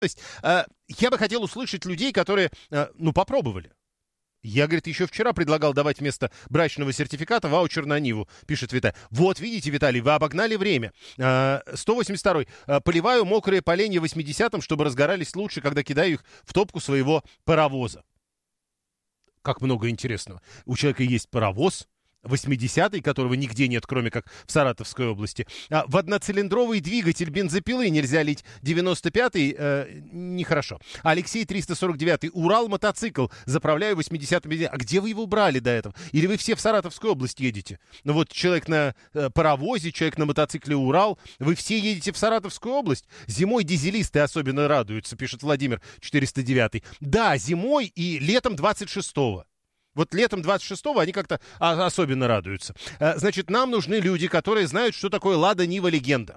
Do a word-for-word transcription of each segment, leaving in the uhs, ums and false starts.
То есть э, я бы хотел услышать людей, которые, э, ну, попробовали. Я, говорит, еще вчера предлагал давать вместо брачного сертификата ваучер на Ниву, пишет Виталий. Вот, видите, Виталий, вы обогнали время. А, сто восемьдесят второй. Поливаю мокрые поленья восьмидесятым, чтобы разгорались лучше, когда кидаю их в топку своего паровоза. Как много интересного. У человека есть паровоз, восьмидесятый, которого нигде нет, кроме как в Саратовской области. А в одноцилиндровый двигатель бензопилы нельзя лить. девяносто пятый э, нехорошо. Алексей триста сорок девятый. Урал мотоцикл. Заправляю восьмидесятым. А где вы его брали до этого? Или вы все в Саратовскую область едете? Ну вот человек на э, паровозе, человек на мотоцикле Урал. Вы все едете в Саратовскую область? Зимой дизелисты особенно радуются, пишет Владимир четыреста девятый. Да, зимой и летом двадцать шестого. Вот летом двадцать шестого они как-то особенно радуются. Значит, нам нужны люди, которые знают, что такое «Лада Нива Легенда».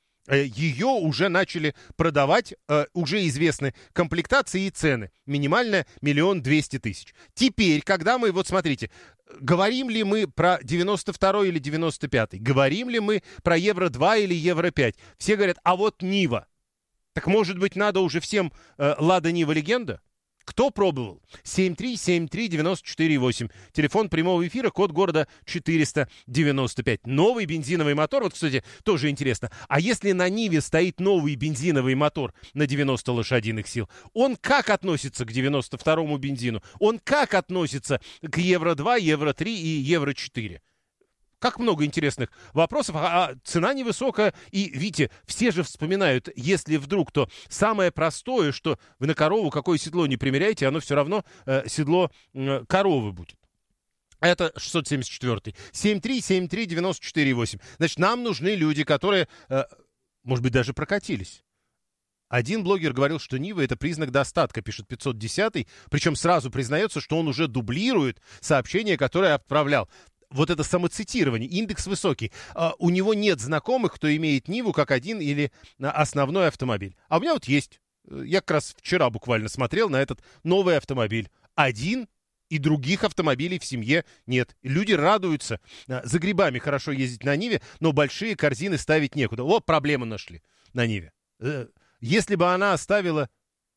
Ее уже начали продавать, уже известны комплектации и цены. Минимальная миллион двести тысяч. Теперь, когда мы, вот смотрите, говорим ли мы про девяносто второй или девяносто пятый? Говорим ли мы про Евро два или Евро пять? Все говорят, а вот Нива. Так может быть, надо уже всем «Лада Нива Легенда»? Кто пробовал? семь три семь три девяносто четыре восемь. Телефон прямого эфира, код города четыреста девяносто пять. Новый бензиновый мотор. Вот, кстати, тоже интересно. А если на Ниве стоит новый бензиновый мотор на девяносто лошадиных сил, он как относится к девяносто второму бензину? Он как относится к Евро два, Евро три и Евро четыре? Как много интересных вопросов, а, а цена невысокая. И, видите, все же вспоминают, если вдруг, то самое простое, что вы на корову какое седло не примеряете, оно все равно э, седло э, коровы будет. Это шестьсот семьдесят четвёртый. семь три семь три девяносто четыре восемь. Значит, нам нужны люди, которые, э, может быть, даже прокатились. Один блогер говорил, что Нива — это признак достатка, пишет пятьсот десятый, причем сразу признается, что он уже дублирует сообщение, которое отправлял. Вот это самоцитирование, индекс высокий. А, у него нет знакомых, кто имеет Ниву как один или основной автомобиль. А у меня вот есть. Я как раз вчера буквально смотрел на этот новый автомобиль. Один, и других автомобилей в семье нет. Люди радуются. За грибами хорошо ездить на Ниве, но большие корзины ставить некуда. Вот проблему нашли на Ниве. Если бы она оставила...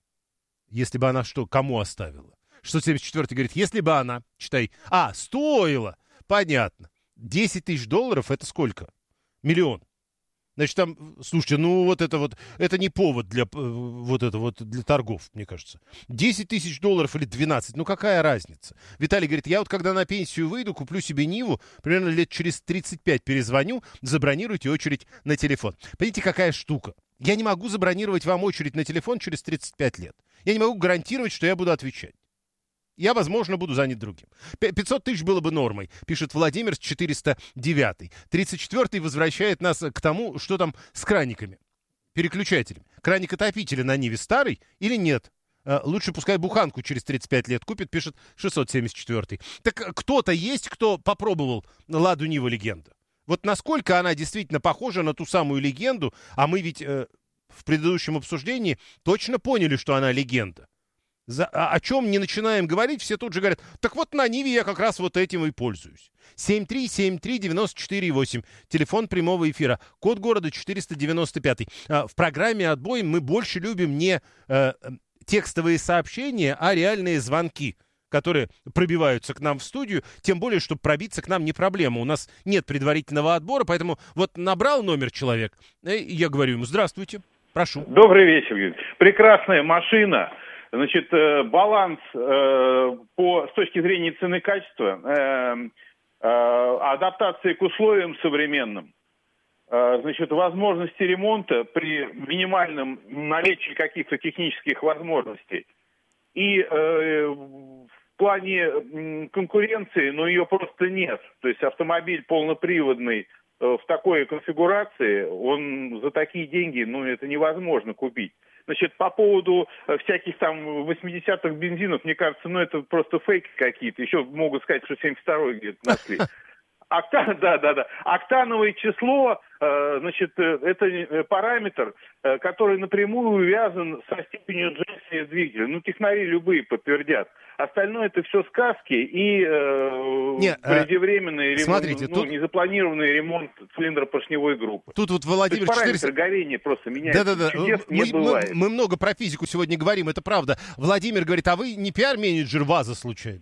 Если бы она что? Кому оставила? шестьсот семьдесят четвёртый говорит, если бы она... Читай. А, стоила! Понятно. десять тысяч долларов — это сколько? Миллион. Значит, там, слушайте, ну вот это вот, это не повод для, вот это вот, для торгов, мне кажется. десять тысяч долларов или двенадцать, ну какая разница? Виталий говорит, я вот когда на пенсию выйду, куплю себе Ниву, примерно лет через тридцать пять перезвоню, забронируйте очередь на телефон. Понимаете, какая штука? Я не могу забронировать вам очередь на телефон через тридцать пять лет. Я не могу гарантировать, что я буду отвечать. Я, возможно, буду занят другим. пятьсот тысяч было бы нормой, пишет Владимир с четыреста девятый. тридцать четвёртый возвращает нас к тому, что там с краниками, переключателями. Краник отопителя на Ниве старый или нет? Лучше пускай буханку через тридцать пять лет купит, пишет шестьсот семьдесят четвёртый. Так кто-то есть, кто попробовал Ладу Нива Легенда? Вот насколько она действительно похожа на ту самую легенду, а мы ведь э, в предыдущем обсуждении точно поняли, что она легенда. За, о, о чем не начинаем говорить, все тут же говорят, так вот на Ниве я как раз вот этим и пользуюсь. семь три семь три девяносто четыре восемь, телефон прямого эфира, код города четыреста девяносто пятый. А, в программе «Отбой» мы больше любим не э, текстовые сообщения, а реальные звонки, которые пробиваются к нам в студию, тем более, что пробиться к нам не проблема. У нас нет предварительного отбора, поэтому вот набрал номер человек, и я говорю ему, здравствуйте, прошу. Добрый вечер. Прекрасная машина. Значит, баланс э, по, с точки зрения цены-качества, э, э, адаптации к условиям современным, э, значит, возможности ремонта при минимальном наличии каких-то технических возможностей. И э, в плане конкуренции, ну, ее просто нет. То есть автомобиль полноприводный э, в такой конфигурации, он за такие деньги, ну, это невозможно купить. Значит, по поводу всяких там восьмидесятых бензинов, мне кажется, ну это просто фейки какие-то. Еще могут сказать, что семьдесят второй где-то нашли. Окта... Да, да, да. Октановое число, э, значит, э, это параметр, э, который напрямую увязан со степенью сжатия двигателя. Ну, технари любые подтвердят. Остальное это все сказки и э, Не, преждевременный ремонт, смотрите, ну, тут... незапланированный ремонт цилиндропоршневой группы. Тут вот Владимир То есть параметр четыреста... горения просто меняется. Да-да-да. Чудес мы, не бывает. Мы, мы много про физику сегодня говорим, это правда. Владимир говорит, а вы не пиар-менеджер ВАЗа случайно?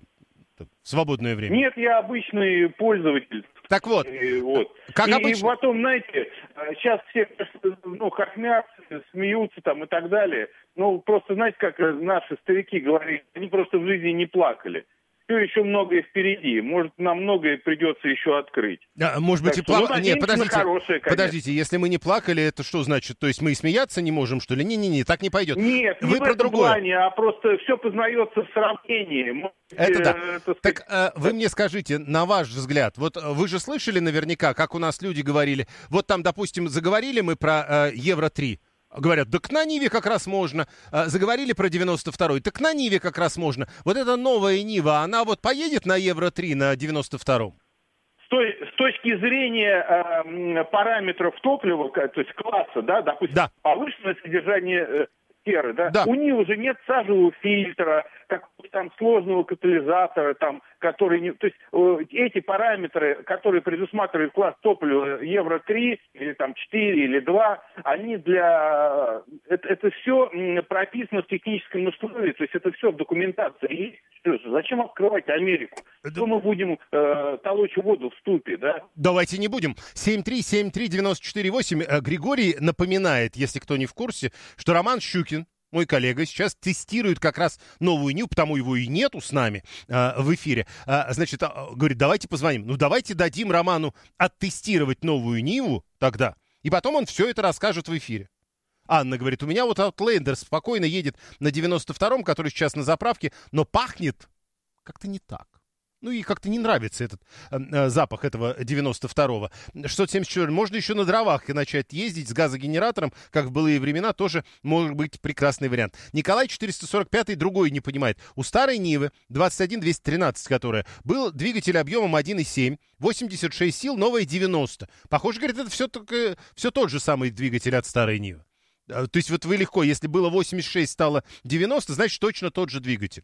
В свободное время. Нет, я обычный пользователь. Так вот, И, вот. как и, обычно... и потом, знаете, сейчас все ну, хохмят, смеются там и так далее. Ну, просто, знаете, как наши старики говорили, они просто в жизни не плакали. Все еще многое впереди. Может, нам многое придется еще открыть. А, может быть, так и что, плакали. ну, Нет, подождите. Хорошее, подождите, если мы не плакали, это что значит? То есть мы и смеяться не можем, что ли? Не-не-не, так не пойдет. Нет, вы не про в этом другое. плане, а просто все познается в сравнении. Может, Это да. э, это, Так э, вы мне скажите, на ваш взгляд, вот вы же слышали наверняка, как у нас люди говорили, вот там, допустим, заговорили мы про э, Евро три. Говорят, так на Ниве как раз можно. А, заговорили про девяносто второй, так на Ниве как раз можно. Вот эта новая Нива, она вот поедет на Евро три на девяносто втором? С, той, с точки зрения э, параметров топлива, то есть класса, да, допустим, да. повышенное содержание э, серы, да? да, у Нивы же нет сажевого фильтра, какого-то там сложного катализатора, там, который не... То есть э, эти параметры, которые предусматривает класс топлива Евро три, или там четыре, или два, они для... Это, это все прописано в техническом условии, то есть это все в документации. И зачем открывать Америку? Что мы будем э, толочь воду в ступе, да? Давайте не будем. семь три семь три девять четыре восемь. Григорий напоминает, если кто не в курсе, что Роман Щукин, мой коллега, сейчас тестирует как раз новую Ниву, потому его и нету с нами э, в эфире. Э, значит, э, говорит, давайте позвоним. Ну, давайте дадим Роману оттестировать новую Ниву тогда, и потом он все это расскажет в эфире. Анна говорит, у меня вот Outlander спокойно едет на девяносто втором, который сейчас на заправке, но пахнет как-то не так. Ну и как-то не нравится этот э, э, запах этого девяносто второго. шестьсот семьдесят четыре. Можно еще на дровах и начать ездить с газогенератором, как в былые времена, тоже может быть прекрасный вариант. Николай четыреста сорок пятый другой не понимает. У старой Нивы, двадцать один двести тринадцать, которая, был двигатель объемом один и семь, восемьдесят шесть сил, новая девяносто. Похоже, говорит, это все, только, все тот же самый двигатель от старой Нивы. То есть вот вы легко, если было восемьдесят шесть, стало девяносто, значит точно тот же двигатель.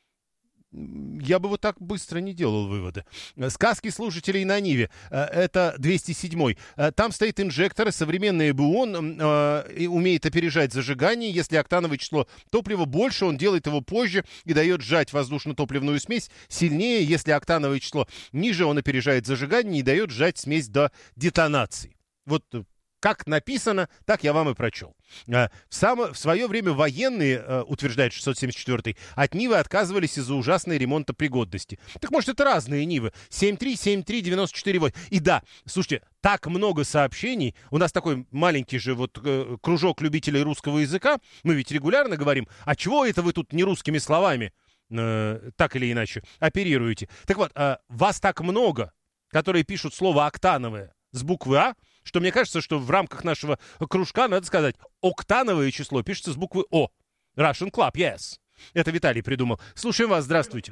Я бы вот так быстро не делал выводы. Сказки слушателей на Ниве. Это двести седьмой. Там стоит инжектор, современный ЭБУ, он э, умеет опережать зажигание. Если октановое число топлива больше, он делает его позже и дает сжать воздушно-топливную смесь сильнее. Если октановое число ниже, он опережает зажигание и дает сжать смесь до детонации. Вот как написано, так я вам и прочел. В, само, в свое время военные, утверждает шестьсот семьдесят четвёртый, от Нивы отказывались из-за ужасной ремонтопригодности. Так может, это разные Нивы. семь три семь три девяносто четыре восемь. И да, слушайте, так много сообщений. У нас такой маленький же вот э, кружок любителей русского языка. Мы ведь регулярно говорим, а чего это вы тут не русскими словами э, так или иначе оперируете? Так вот, э, вас так много, которые пишут слово «октановое» с буквы «А», что мне кажется, что в рамках нашего кружка надо сказать, октановое число пишется с буквы О. Russian Club, yes. Это Виталий придумал. Слушаем вас, здравствуйте.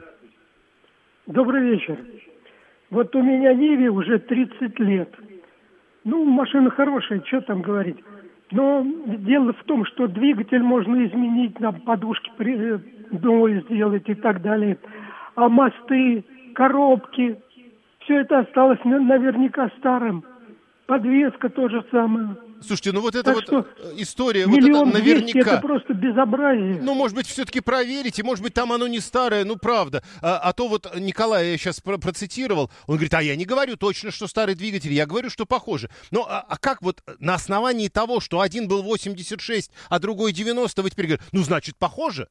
Добрый вечер. Вот у меня Ниве уже тридцать лет. Ну, машина хорошая, что там говорить. Но дело в том, что двигатель можно изменить, на подушке новые сделать и так далее. А мосты, коробки, все это осталось наверняка старым. Подвеска то же самое. Слушайте, ну вот это так вот что история, миллион вот это наверняка. Это просто безобразие. Ну, может быть, все-таки проверите, может быть, там оно не старое, ну, правда. А, а то вот Николая я сейчас про- процитировал, он говорит, а я не говорю точно, что старый двигатель, я говорю, что похоже. Ну, а, а как вот на основании того, что один был восемьдесят шесть, а другой девяносто, вы теперь говорите, ну, значит, похоже?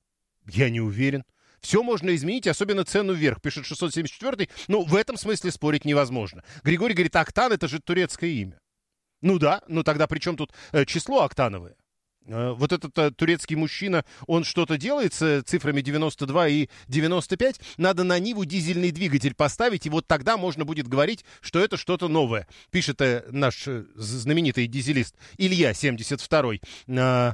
Я не уверен. Все можно изменить, особенно цену вверх, пишет шестьсот семьдесят четвёртый. Ну, в этом смысле спорить невозможно. Григорий говорит, октан — это же турецкое имя. Ну да, ну тогда при чем тут э, число октановое? Э, вот этот э, турецкий мужчина, он что-то делает с э, цифрами девяносто два и девяносто пять. Надо на Ниву дизельный двигатель поставить, и вот тогда можно будет говорить, что это что-то новое. Пишет э, наш э, знаменитый дизелист Илья, семьдесят второй. Э,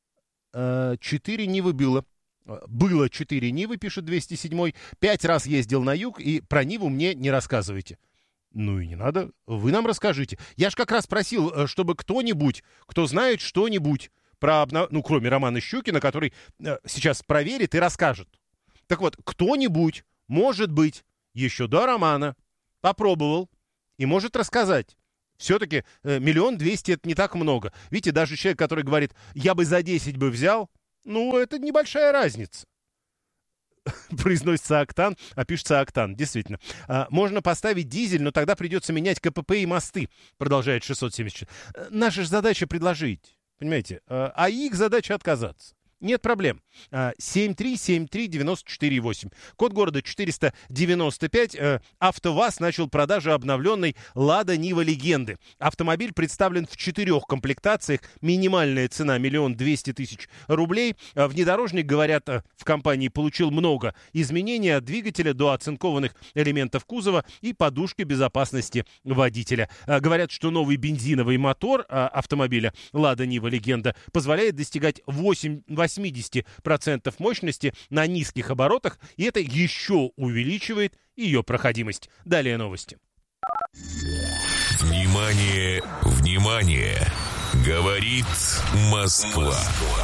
э, четыре Нивы было. Было четыре Нивы, пишет двести седьмой. Пять раз ездил на юг, и про Ниву мне не рассказывайте. Ну и не надо. Вы нам расскажите. Я ж как раз просил, чтобы кто-нибудь, кто знает что-нибудь про, обнов... ну, кроме Романа Щукина, который э, сейчас проверит и расскажет. Так вот, кто-нибудь, может быть, еще до романа попробовал и может рассказать. Все-таки э, миллион двести — это не так много. Видите, даже человек, который говорит, я бы за десять бы взял, ну, это небольшая разница. Произносится октан, а пишется октан. Действительно. А, можно поставить дизель, но тогда придется менять КПП и мосты, продолжает шестьсот семьдесят четыре. Наша же задача предложить, понимаете, а их задача отказаться. Нет проблем. семь три семь три девять четыре восемь. Код города четыреста девяносто пять. АвтоВАЗ начал продажу обновленной «Лада Нива Легенды». Автомобиль представлен в четырех комплектациях. Минимальная цена миллион двести тысяч рублей. Внедорожник, говорят в компании, получил много изменений от двигателя до оцинкованных элементов кузова и подушки безопасности водителя. Говорят, что новый бензиновый мотор автомобиля «Лада Нива Легенда» позволяет достигать восемьдесят процентов мощности на низких оборотах, и это еще увеличивает ее проходимость. Далее новости. Внимание, внимание! Говорит Москва.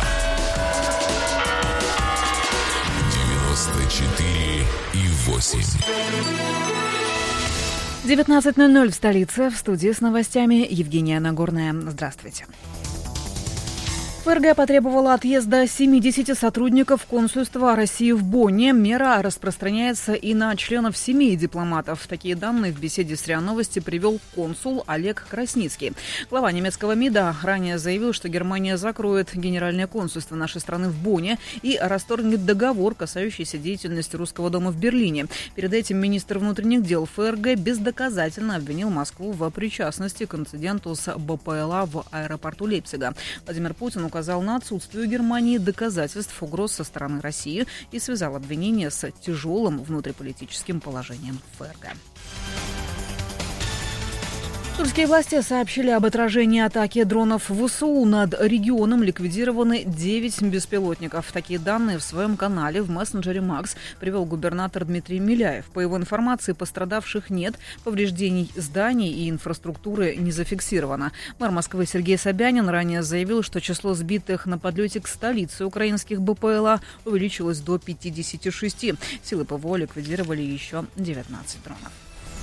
девяносто четыре и восемь. девятнадцать ноль ноль в столице. В студии с новостями Евгения Нагорная. Здравствуйте. ФРГ потребовала отъезда семидесяти сотрудников консульства России в Бонне. Мера распространяется и на членов семей дипломатов. Такие данные в беседе с РИА Новости привел консул Олег Красницкий. Глава немецкого МИДа ранее заявил, что Германия закроет генеральное консульство нашей страны в Бонне и расторгнет договор, касающийся деятельности Русского дома в Берлине. Перед этим министр внутренних дел ФРГ бездоказательно обвинил Москву в причастности к инциденту с БПЛА в аэропорту Лейпцига. Владимир Путин указал на отсутствие у Германии доказательств угроз со стороны России и связал обвинения с тяжелым внутриполитическим положением ФРГ. Турецкие власти сообщили об отражении атаки дронов ВСУ. Над регионом ликвидированы девять беспилотников. Такие данные в своем канале в мессенджере Макс привел губернатор Дмитрий Миляев. По его информации, пострадавших нет, повреждений зданий и инфраструктуры не зафиксировано. Мэр Москвы Сергей Собянин ранее заявил, что число сбитых на подлете к столице украинских БПЛА увеличилось до пятидесяти шести. Силы ПВО ликвидировали еще девятнадцать дронов.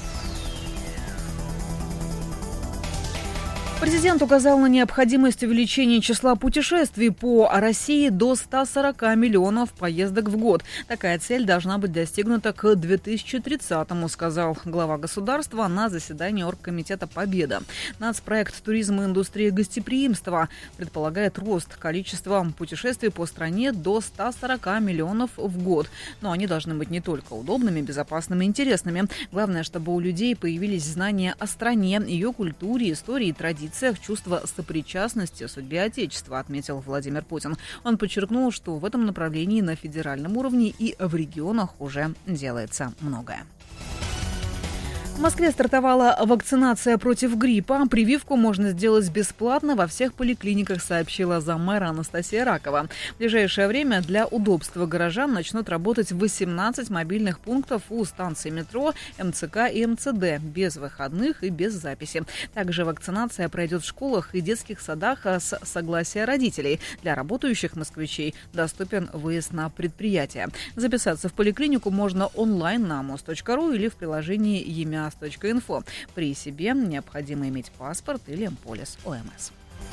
Президент указал на необходимость увеличения числа путешествий по России до ста сорока миллионов поездок в год. Такая цель должна быть достигнута к две тысячи тридцатому, сказал глава государства на заседании Оргкомитета «Победа». Нацпроект «Туризм и индустрия гостеприимства» предполагает рост количества путешествий по стране до ста сорока миллионов в год. Но они должны быть не только удобными, безопасными и интересными. Главное, чтобы у людей появились знания о стране, ее культуре, истории и традициях, чувство сопричастности судьбе Отечества, отметил Владимир Путин. Он подчеркнул, что в этом направлении на федеральном уровне и в регионах уже делается многое. В Москве стартовала вакцинация против гриппа. Прививку можно сделать бесплатно во всех поликлиниках, сообщила заммэра Анастасия Ракова. В ближайшее время для удобства горожан начнут работать восемнадцать мобильных пунктов у станций метро, МЦК и МЦД, без выходных и без записи. Также вакцинация пройдет в школах и детских садах с согласия родителей. Для работающих москвичей доступен выезд на предприятие. Записаться в поликлинику можно онлайн на мост точка ру или в приложении емя точка инфо. При себе необходимо иметь паспорт или полис ОМС.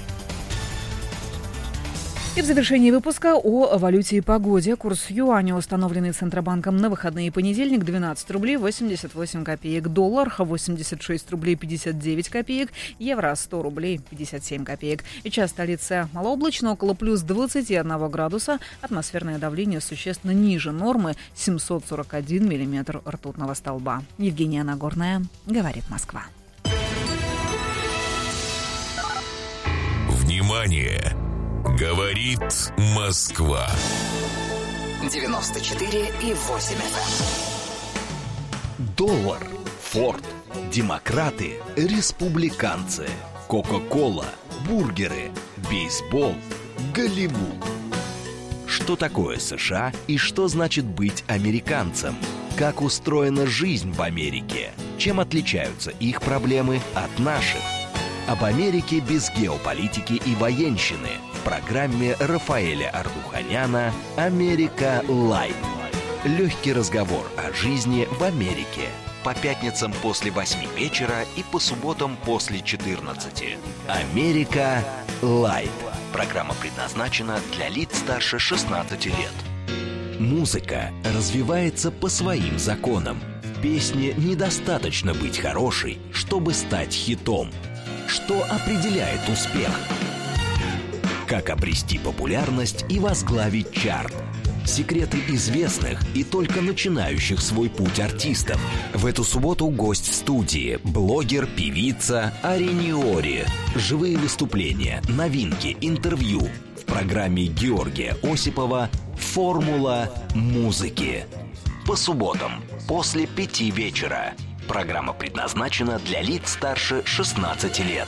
И в завершении выпуска о валюте и погоде. Курс юаня, установленный Центробанком на выходные и понедельник, двенадцать рублей восемьдесят восемь копеек. Доллар восемьдесят шесть рублей пятьдесят девять копеек. Евро сто рублей пятьдесят семь копеек. И час столица малооблачно, около плюс двадцати одного градуса. Атмосферное давление существенно ниже нормы, семьсот сорок один миллиметр ртутного столба. Евгения Нагорная, говорит Москва. Внимание! Говорит Москва. девяносто четыре и восемь эф эм. Доллар, Форд, демократы, республиканцы, Кока-кола, бургеры, бейсбол, Голливуд. Что такое США и что значит быть американцем? как устроена жизнь в Америке, чем отличаются их проблемы от наших. Об Америке без геополитики и военщины в программе Рафаэля Ардуханяна «Америка Лайт». Легкий разговор о жизни в Америке. По пятницам после восьми вечера и по субботам после четырнадцати. «Америка Лайт». Программа предназначена для лиц старше шестнадцати лет. Музыка развивается по своим законам. В песне недостаточно быть хорошей, чтобы стать хитом. Что определяет успех? Как обрести популярность и возглавить чарт? Секреты известных и только начинающих свой путь артистов. В эту субботу гость в студии – блогер, певица Ариниори. Живые выступления, новинки, интервью. В программе Георгия Осипова «Формула музыки». По субботам после пяти вечера. Программа предназначена для лиц старше шестнадцати лет.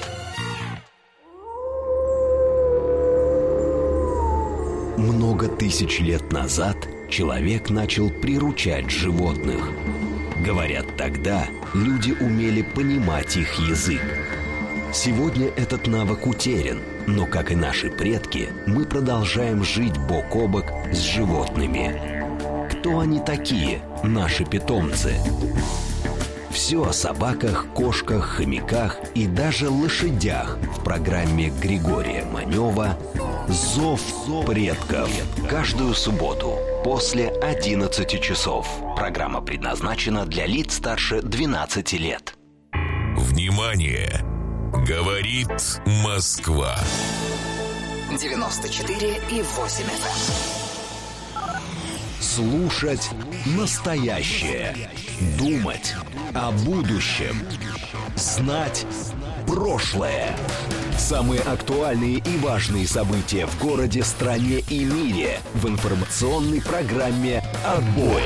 Много тысяч лет назад человек начал приручать животных. Говорят, тогда люди умели понимать их язык. Сегодня этот навык утерян, но, как и наши предки, мы продолжаем жить бок о бок с животными. Кто они такие, наши питомцы? Все о собаках, кошках, хомяках и даже лошадях в программе Григория Манева «Зов предков». Каждую субботу после одиннадцати часов. Программа предназначена для лиц старше двенадцати лет. Внимание! Говорит Москва. девяносто четыре и восемь эф эм. Слушать настоящее. Думать о будущем. Знать прошлое. Самые актуальные и важные события в городе, стране и мире в информационной программе «Отбой».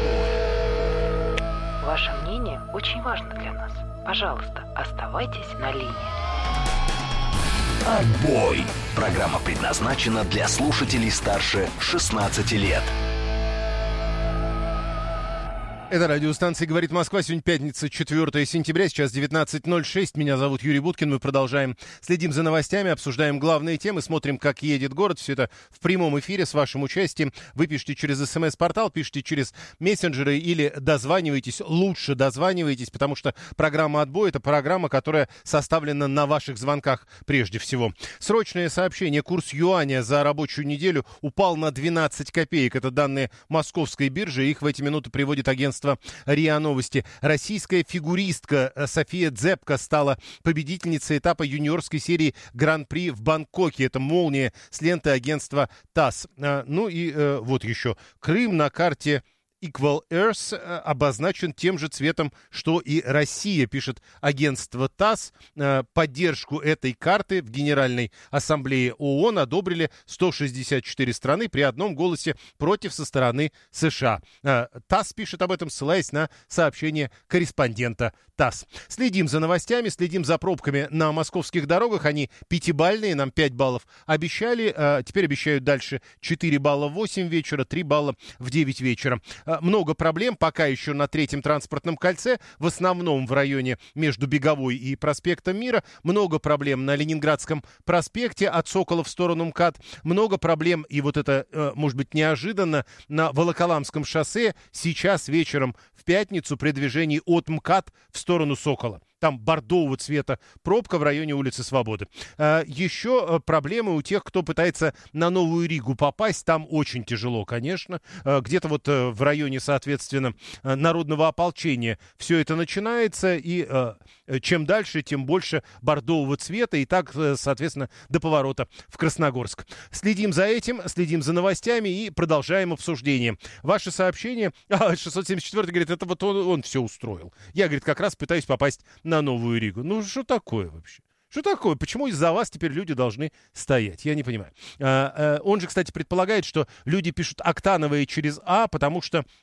Ваше мнение очень важно для нас. Пожалуйста, оставайтесь на линии. «Отбой». Программа предназначена для слушателей старше шестнадцати лет. Это радиостанция «Говорит Москва». Сегодня пятница, четвёртое сентября, сейчас девятнадцать ноль шесть. Меня зовут Юрий Буткин. Мы продолжаем, следим за новостями, обсуждаем главные темы, смотрим, как едет город. Все это в прямом эфире с вашим участием. Вы пишите через смс-портал, пишите через мессенджеры или дозваниваетесь. Лучше дозваниваетесь, потому что программа «Отбой» — это программа, которая составлена на ваших звонках прежде всего. Срочное сообщение. Курс юаня за рабочую неделю упал на двенадцать копеек. Это данные московской биржи. Их в эти минуты приводит агентство РИА Новости. Российская фигуристка София Дзепко стала победительницей этапа юниорской серии Гран-при в Бангкоке. Это молния с ленты агентства ТАСС. Ну и вот еще. Крым на карте Equal Earth обозначен тем же цветом, что и Россия, пишет агентство ТАСС. Поддержку этой карты в Генеральной Ассамблее ООН одобрили сто шестьдесят четыре страны при одном голосе против со стороны США. ТАСС пишет об этом, ссылаясь на сообщение корреспондента ТАСС. Следим за новостями, следим за пробками на московских дорогах. Они пятибалльные, нам пять баллов обещали. Теперь обещают дальше четыре балла в восемь вечера, три балла в девять вечера. Много проблем пока еще на третьем транспортном кольце, в основном в районе между Беговой и проспектом Мира. Много проблем на Ленинградском проспекте от Сокола в сторону МКАД. Много проблем, и вот это, может быть, неожиданно, на Волоколамском шоссе сейчас вечером в пятницу при движении от МКАД в сторону Сокола. Там бордового цвета пробка в районе улицы Свободы. А, еще проблемы у тех, кто пытается на Новую Ригу попасть. Там очень тяжело, конечно. А, где-то вот а, в районе, соответственно, а, народного ополчения все это начинается. И а, чем дальше, тем больше бордового цвета. И так, соответственно, до поворота в Красногорск. Следим за этим, следим за новостями и продолжаем обсуждение. Ваши сообщения... А, шестьсот семьдесят четвёртый говорит, это вот он, он все устроил. Я, говорит, как раз пытаюсь попасть на Новую Ригу. Ну, что такое вообще? Что такое? Почему из-за вас теперь люди должны стоять? Я не понимаю. А, а, он же, кстати, предполагает, что люди пишут октановые через А, потому что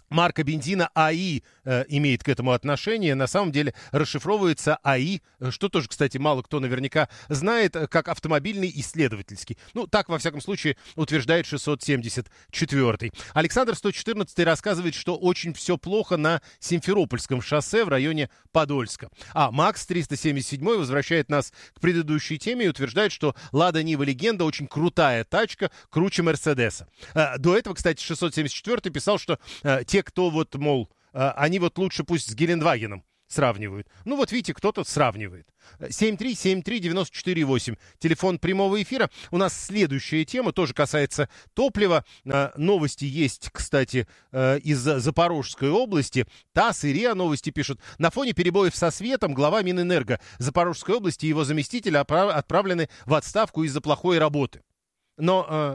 марка бензина АИ э, имеет к этому отношение. На самом деле расшифровывается АИ, что тоже, кстати, мало кто наверняка знает, как автомобильный исследовательский. Ну, так, во всяком случае, утверждает шестьсот семьдесят четвёртый. Александр сто четырнадцатый рассказывает, что очень все плохо на Симферопольском шоссе в районе Подольска. А Макс триста семьдесят седьмой возвращает нас к предыдущей теме и утверждает, что Лада Нива Легенда очень крутая тачка, круче Мерседеса. Э, до этого, кстати, шестьсот семьдесят четвёртый писал, что э, те, кто вот, мол, они вот лучше пусть с Гелендвагеном сравнивают. Ну вот видите, кто-то сравнивает. семь три семь три девять четыре восемь. Телефон прямого эфира. У нас следующая тема тоже касается топлива. Новости есть, кстати, из Запорожской области. ТАСС и РИА Новости пишут. На фоне перебоев со светом глава Минэнерго Запорожской области и его заместитель отправлены в отставку из-за плохой работы. Но...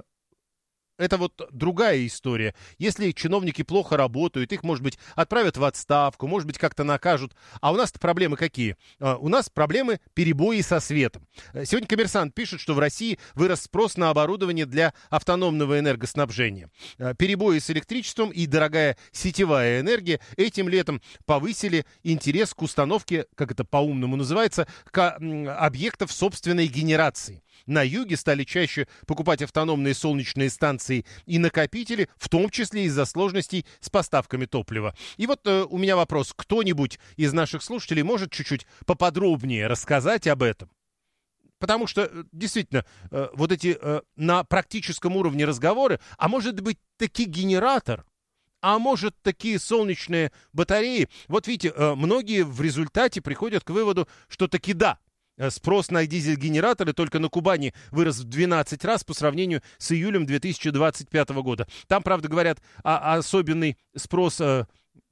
Это вот другая история. Если чиновники плохо работают, их, может быть, отправят в отставку, может быть, как-то накажут. А у нас-то проблемы какие? А, у нас проблемы перебои со светом. Сегодня «Коммерсант» пишет, что в России вырос спрос на оборудование для автономного энергоснабжения. А, перебои с электричеством и дорогая сетевая энергия этим летом повысили интерес к установке, как это по-умному называется, к объектов собственной генерации. На юге стали чаще покупать автономные солнечные станции и накопители, в том числе из-за сложностей с поставками топлива. И вот э, у меня вопрос. Кто-нибудь из наших слушателей может чуть-чуть поподробнее рассказать об этом? Потому что, действительно, э, вот эти э, на практическом уровне разговоры, а может быть, таки генератор, а может, такие солнечные батареи. Вот видите, э, многие в результате приходят к выводу, что таки да. Спрос на дизель-генераторы только на Кубани вырос в двенадцать раз по сравнению с июлем две тысячи двадцать пятого года. Там, правда, говорят, о, особенный спрос э,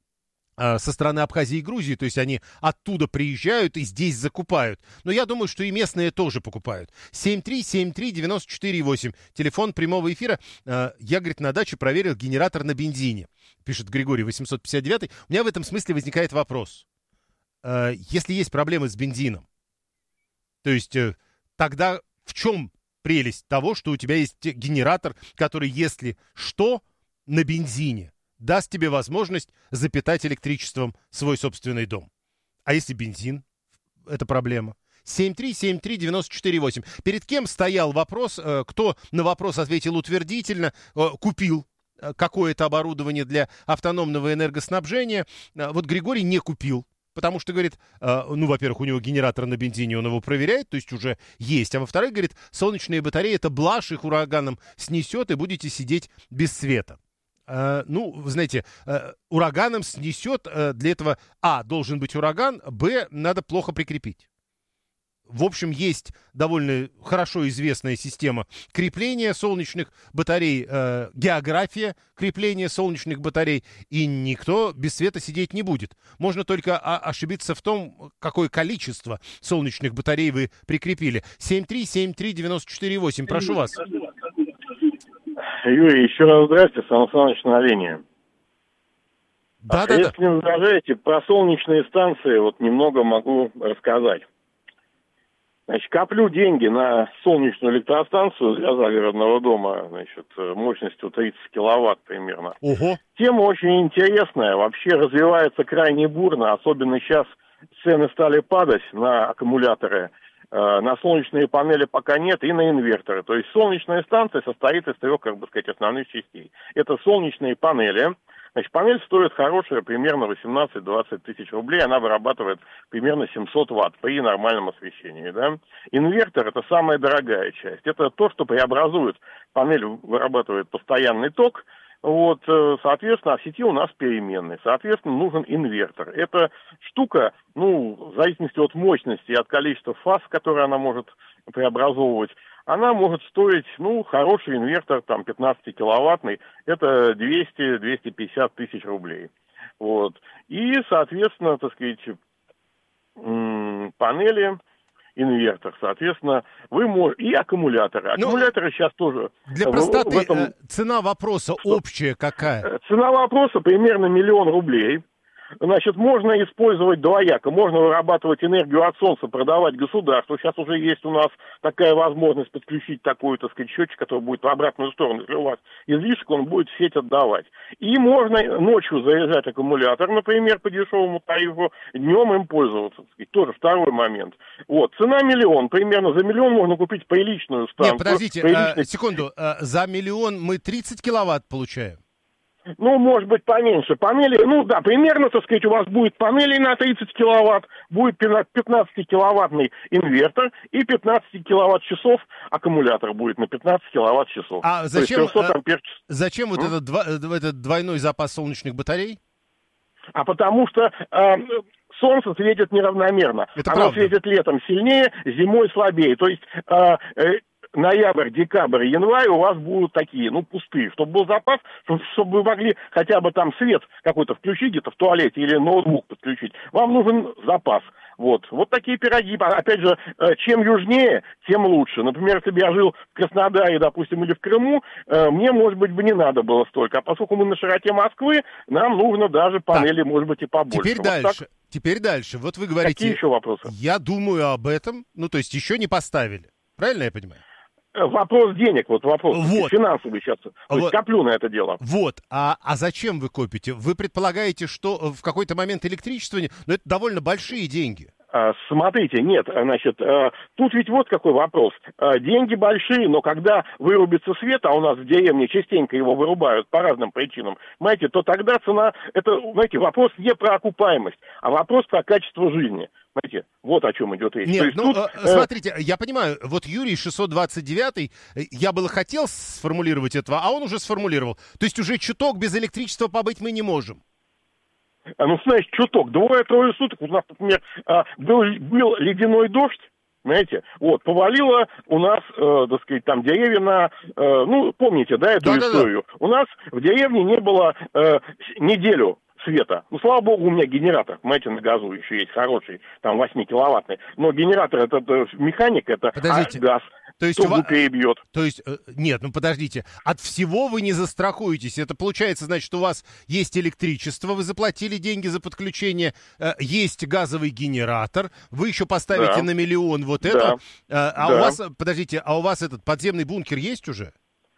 э, со стороны Абхазии и Грузии, то есть они оттуда приезжают и здесь закупают. Но я думаю, что и местные тоже покупают. семь три семь три девять четыре восемь. Телефон прямого эфира. Э, я, говорит, на даче проверил генератор на бензине, пишет Григорий восемьсот пятьдесят девятый. У меня в этом смысле возникает вопрос. Э, если есть проблемы с бензином, то есть э, тогда в чем прелесть того, что у тебя есть генератор, который, если что, на бензине даст тебе возможность запитать электричеством свой собственный дом? А если бензин? Это проблема. семь три семь три девять четыре восемь. Перед кем стоял вопрос, э, кто на вопрос ответил утвердительно, э, купил какое-то оборудование для автономного энергоснабжения? Э, вот Григорий не купил. Потому что, говорит, э, ну, во-первых, у него генератор на бензине, он его проверяет, то есть уже есть. А во-вторых, говорит, солнечные батареи — это блажь, их ураганом снесет, и будете сидеть без света. Э, ну, вы знаете, э, ураганом снесет, э, для этого, а, должен быть ураган, б, надо плохо прикрепить. В общем, есть довольно хорошо известная система крепления солнечных батарей, э, география крепления солнечных батарей, и никто без света сидеть не будет. Можно только а, ошибиться в том, какое количество солнечных батарей вы прикрепили. семь три семь три девять четыре восемь. Прошу вас. Юрий, еще раз здрасте, Сан Саныч на линии. Да, а да, если да. не возражаете, про солнечные станции вот немного могу рассказать. Значит, коплю деньги на солнечную электростанцию для загородного дома, значит, мощностью тридцать киловатт примерно. Ого. Тема очень интересная, вообще развивается крайне бурно, особенно сейчас цены стали падать на аккумуляторы, на солнечные панели пока нет, и на инверторы. То есть солнечная станция состоит из трех, как бы сказать, основных частей. Это солнечные панели. Значит, панель стоит хорошая, примерно восемнадцать-двадцать тысяч рублей, она вырабатывает примерно семьсот ватт при нормальном освещении, да. Инвертор — это самая дорогая часть, это то, что преобразует, панель вырабатывает постоянный ток, вот, соответственно, а в сети у нас переменный, соответственно, нужен инвертор. Эта штука, ну, в зависимости от мощности и от количества фаз, которые она может преобразовывать, она может стоить, ну, хороший инвертор, там, пятнадцатикиловаттный, это двести-двести пятьдесят тысяч рублей. Вот. И, соответственно, так сказать, панели, инвертор, соответственно, вы можете... И аккумуляторы. Аккумуляторы ну, сейчас тоже... Для простоты, в этом... цена вопроса Что? Общая какая? Цена вопроса примерно миллион рублей. значит, можно использовать двояко. Можно вырабатывать энергию от солнца, продавать государству. Сейчас уже есть у нас такая возможность подключить такой, так сказать, счетчик, который будет в обратную сторону. Если у вас излишек, он будет в сеть отдавать. И можно ночью заряжать аккумулятор, например, по дешевому тарифу, днем им пользоваться. Так сказать. Тоже второй момент. Вот. Цена миллион. Примерно за миллион можно купить приличную станцию. Нет, подождите, приличный... а, секунду. А, за миллион мы тридцать киловатт получаем? Ну, может быть, поменьше. Панели, ну да, примерно, так сказать, у вас будет панели на тридцать киловатт, будет пятнадцатикиловаттный инвертор и пятнадцать киловатт-часов аккумулятор будет на пятнадцать киловатт-часов. А зачем, а, зачем вот этот, два, этот двойной запас солнечных батарей? А потому что э, солнце светит неравномерно. Это Оно правда. светит летом сильнее, зимой слабее. То есть... Э, э, ноябрь, декабрь, январь у вас будут такие, ну, пустые, чтобы был запас, чтобы, чтобы вы могли хотя бы там свет какой-то включить где-то в туалете или ноутбук подключить. Вам нужен запас. Вот. Вот такие пироги. Опять же, чем южнее, тем лучше. Например, если бы я жил в Краснодаре, допустим, или в Крыму, мне, может быть, бы не надо было столько. А поскольку мы на широте Москвы, нам нужно даже панели, так, может быть, и побольше. Теперь вот дальше. Так. Теперь дальше. Вот вы говорите... Какие еще вопросы? Я думаю об этом. Ну, то есть еще не поставили. Правильно я понимаю? Вопрос денег, вот вопрос вот. финансовый сейчас. То вот. есть коплю на это дело. Вот. А, а зачем вы копите? Вы предполагаете, что в какой-то момент электричество... Ну, это довольно большие деньги. Смотрите, нет, значит, тут ведь вот какой вопрос. Деньги большие, но когда вырубится свет, а у нас в деревне частенько его вырубают по разным причинам, понимаете, то тогда цена, это, знаете, вопрос не про окупаемость, а вопрос про качество жизни. Знаете, вот о чем идет речь. Нет, ну, тут, смотрите, я понимаю, вот Юрий шестьсот двадцать девятый, я было хотел сформулировать этого, а он уже сформулировал. То есть уже чуток без электричества побыть мы не можем. Ну, знаешь, чуток, двое-трое суток, у нас, например, был, был ледяной дождь, знаете, вот, повалило у нас, э, так сказать, там деревья на, э, ну, помните, да, эту да, историю? Да, да. У нас в деревне не было э, неделю света. Ну, слава богу, у меня генератор, понимаете, на газу еще есть хороший, там, восьмикиловаттный. Но генератор, это, это механик, это Подождите. газ. То есть, трубу перебьет. То есть, нет, ну подождите, от всего вы не застрахуетесь. Это получается, значит, у вас есть электричество, вы заплатили деньги за подключение, есть газовый генератор, вы еще поставите да. на миллион вот это. Да. А да. у вас, подождите, а у вас этот подземный бункер есть уже?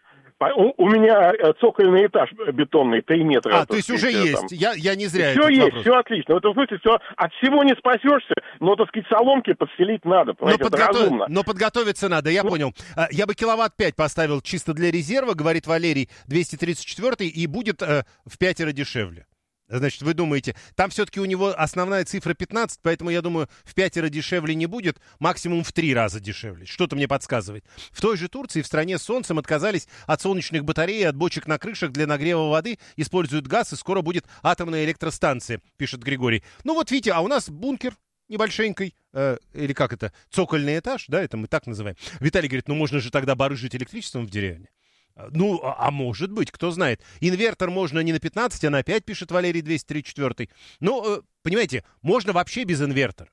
У, у меня цокольный этаж бетонный, три метра. А, то есть уже есть. Я, я не зря Все этот есть, вопрос. все отлично. В этом смысле все, от всего не спасешься, но, так сказать, соломки подстелить надо. Но, подготов... но подготовиться надо, я ну... понял. Я бы киловатт пять поставил чисто для резерва, говорит Валерий, двести тридцать четыре, и будет э, в пятеро дешевле. Значит, вы думаете, там все-таки у него основная цифра пятнадцать, поэтому, я думаю, в пятеро дешевле не будет, максимум в три раза дешевле. Что-то мне подсказывает. В той же Турции, в стране с солнцем, отказались от солнечных батарей и от бочек на крышах для нагрева воды, используют газ, и скоро будет атомная электростанция, пишет Григорий. Ну вот видите, а у нас бункер небольшенький, э, или как это, цокольный этаж, да, это мы так называем. Виталий говорит, ну можно же тогда барыжить электричеством в деревне. Ну, а, а может быть, кто знает. Инвертор можно не на пятнадцать, а на пять, пишет Валерий двести тридцать четыре. Ну, понимаете, можно вообще без инвертора.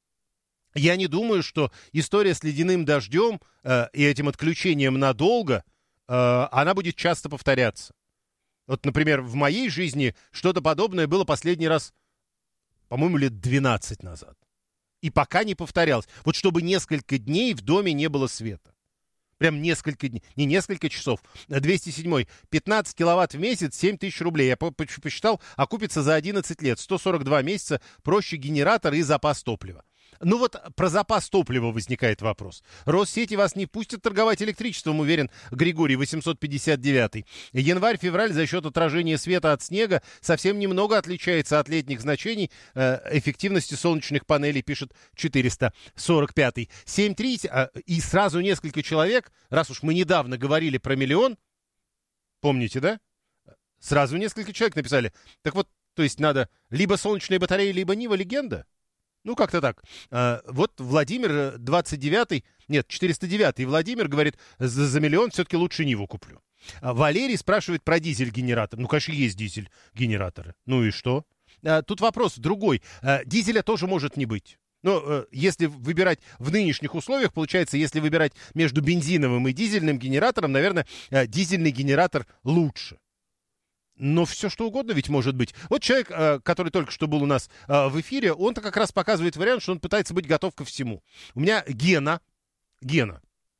Я не думаю, что история с ледяным дождем э, и этим отключением надолго, э, она будет часто повторяться. Вот, например, в моей жизни что-то подобное было последний раз, по-моему, лет двенадцать назад. И пока не повторялось. Вот чтобы несколько дней в доме не было света. Прям несколько дней, не несколько часов. двести семь, пятнадцать киловатт в месяц, семь тысяч рублей. Я посчитал, окупится за одиннадцать лет. сто сорок два месяца, проще генератор и запас топлива. Ну вот про запас топлива возникает вопрос. Россети вас не пустят торговать электричеством, уверен Григорий, восемьсот пятьдесят девять. Январь-февраль за счет отражения света от снега совсем немного отличается от летних значений э, эффективности солнечных панелей, пишет четыреста сорок пять. семь тридцать, э, и сразу несколько человек, раз уж мы недавно говорили про миллион, помните, да? Сразу несколько человек написали. Так вот, то есть надо либо солнечные батареи, либо Нива легенда? Ну, как-то так. А, вот Владимир двадцать девятый, нет, четыреста девятый Владимир говорит, за, за миллион все-таки лучше Ниву куплю. А Валерий спрашивает про дизель-генератор. Ну, конечно, есть дизель-генераторы. Ну и что? А, тут вопрос другой. А, дизеля тоже может не быть. Но если выбирать в нынешних условиях, получается, если выбирать между бензиновым и дизельным генератором, наверное, дизельный генератор лучше. Но все что угодно ведь может быть. Вот человек, э, который только что был у нас э, в эфире, он-то как раз показывает вариант, что он пытается быть готов ко всему. У меня Гена, Гена,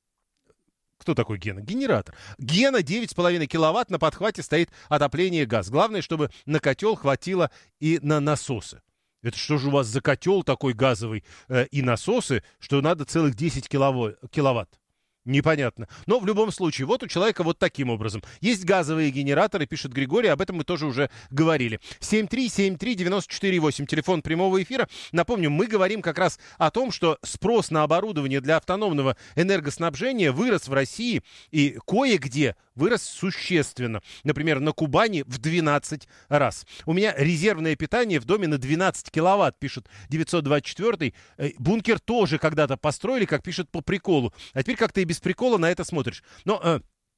кто такой Гена? Генератор. Гена девять с половиной киловатт, на подхвате стоит отопление, газ. Главное, чтобы на котел хватило и на насосы. Это что же у вас за котел такой газовый э, и насосы, что надо целых десять киловатт? Непонятно. Но в любом случае, вот у человека вот таким образом. Есть газовые генераторы, пишет Григорий, об этом мы тоже уже говорили. семь три семь три девять четыре восемь, телефон прямого эфира. Напомню, мы говорим как раз о том, что спрос на оборудование для автономного энергоснабжения вырос в России и кое-где вырос существенно. Например, на Кубани в двенадцать раз. У меня резервное питание в доме на двенадцать киловатт, пишет девятьсот двадцать четыре. Бункер тоже когда-то построили, как пишет, по приколу. А теперь как-то и без прикола на это смотришь. Но э,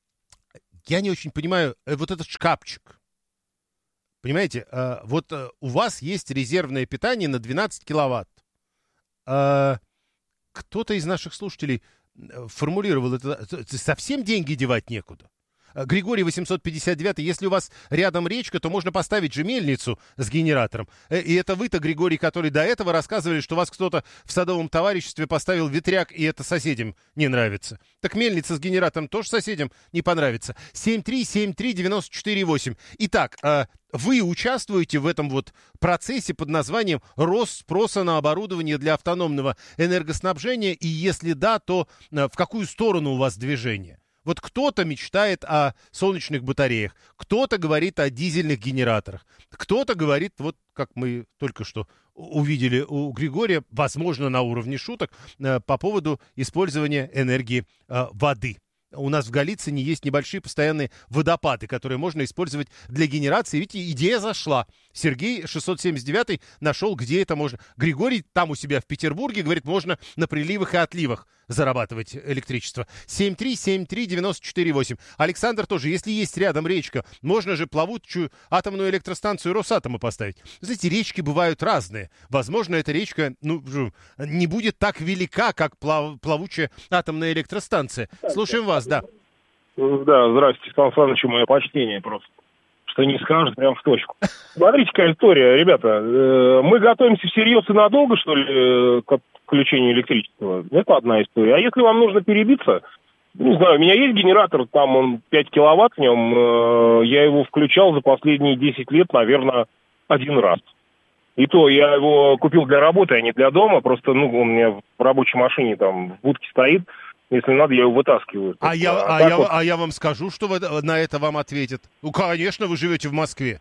я не очень понимаю, э, вот этот шкафчик. Понимаете, э, вот э, у вас есть резервное питание на двенадцать киловатт. Э, кто-то из наших слушателей формулировал это. Совсем деньги девать некуда. Григорий восемьсот пятьдесят девять. Если у вас рядом речка, то можно поставить же мельницу с генератором. И это вы-то, Григорий, который до этого рассказывали, что вас кто-то в садовом товариществе поставил ветряк, и это соседям не нравится. Так мельница с генератором тоже соседям не понравится. семь три семь три девять четыре восемь. Итак, вы участвуете в этом вот процессе под названием «Рост спроса на оборудование для автономного энергоснабжения», и если да, то в какую сторону у вас движение? Вот кто-то мечтает о солнечных батареях, кто-то говорит о дизельных генераторах, кто-то говорит, вот как мы только что увидели у Григория, возможно, на уровне шуток, э, по поводу использования энергии э, воды. У нас в Голицыне есть небольшие постоянные водопады, которые можно использовать для генерации. Видите, идея зашла. Сергей шестьсот семьдесят девять нашел, где это можно. Григорий там у себя в Петербурге говорит, можно на приливах и отливах зарабатывать электричество. семь три семь три девять четыре восемь. Александр тоже, если есть рядом речка, можно же плавучую атомную электростанцию Росатома поставить. Знаете, речки бывают разные. Возможно, эта речка ну, не будет так велика, как плав... плавучая атомная электростанция. Слушаем вас, да. Да, здравствуйте, Сан Саныч, мое почтение просто. Что не скажет, прям в точку. Смотрите, какая история, ребята. Э, мы готовимся всерьез и надолго, что ли, к включению электричества? Это одна история. А если вам нужно перебиться, не знаю, у меня есть генератор, там он пять киловатт в нем, э, я его включал за последние десять лет, наверное, один раз. И то я его купил для работы, а не для дома, просто, ну, он у меня в рабочей машине там в будке стоит. Если надо, я его вытаскиваю. А, я, а, а, я, вот... а я вам скажу, что вы, на это вам ответят. Ну, конечно, вы живете в Москве.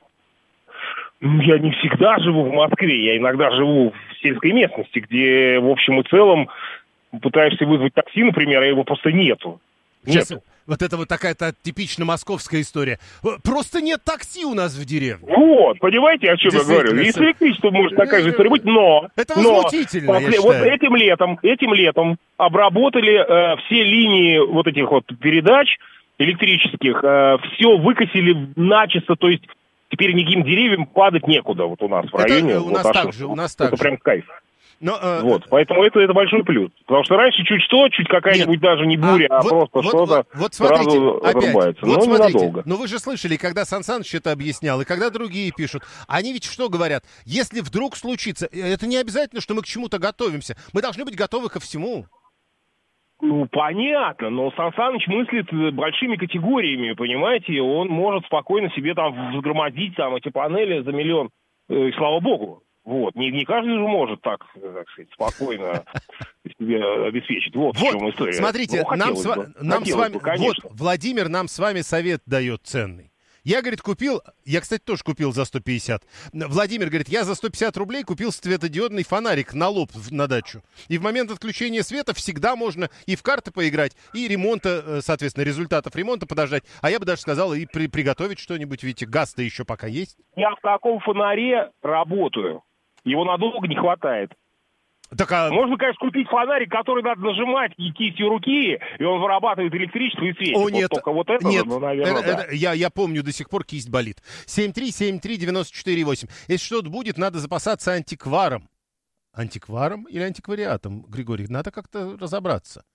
Я не всегда живу в Москве. Я иногда живу в сельской местности, где, в общем и целом, пытаешься вызвать такси, например, а его просто нету. Сейчас, нету. Вот это вот такая-то типично московская история. Просто нет такси у нас в деревне. Вот, понимаете, о чем я говорю? И с электричеством может такая же история быть, но... Это возмутительно, но, я считаю. Вот этим летом, этим летом обработали э, все линии вот этих вот передач электрических, э, все выкосили начисто, то есть теперь никаким деревьям падать некуда вот у нас в районе. Это у нас вот, так же, у нас так это же. прям кайф. Но, э, вот, поэтому это, это большой плюс. Потому что раньше чуть что, чуть какая-нибудь нет, даже не буря, а, а вот, просто вот, что-то вот, вот смотрите, сразу опять, отрубается. Вот но смотрите, ненадолго. Но вы же слышали, когда Сан Саныч это объяснял, и когда другие пишут, они ведь что говорят? Если вдруг случится, это не обязательно, что мы к чему-то готовимся. Мы должны быть готовы ко всему. Ну, понятно, но Сан Саныч мыслит большими категориями, понимаете? Он может спокойно себе там взгромодить там эти панели за миллион, и слава богу. Вот, не, не каждый же может так, так сказать, спокойно себе обеспечить. Вот, вот в чем история. Смотрите, ну, нам, с, бы, нам с вами, бы, вот, Владимир нам с вами совет дает ценный. Я, говорит, купил, я, кстати, тоже купил за сто пятьдесят. Владимир говорит, я за сто пятьдесят рублей купил светодиодный фонарик на лоб на дачу. И в момент отключения света всегда можно и в карты поиграть, и ремонта, соответственно, результатов ремонта подождать. А я бы даже сказал, и при, приготовить что-нибудь, видите, газ-то еще пока есть. Я в таком фонаре работаю. Его надолго не хватает. Так, а... Можно, конечно, купить фонарик, который надо нажимать и кистью руки, и он вырабатывает электричество и светит. О, нет, вот только вот это, нет, ну, наверное, это, да. это, я, я помню, до сих пор кисть болит. семь три семь три девять четыре восемь. Если что-то будет, надо запасаться антикваром. Антикваром или антиквариатом, Григорий? Надо как-то разобраться.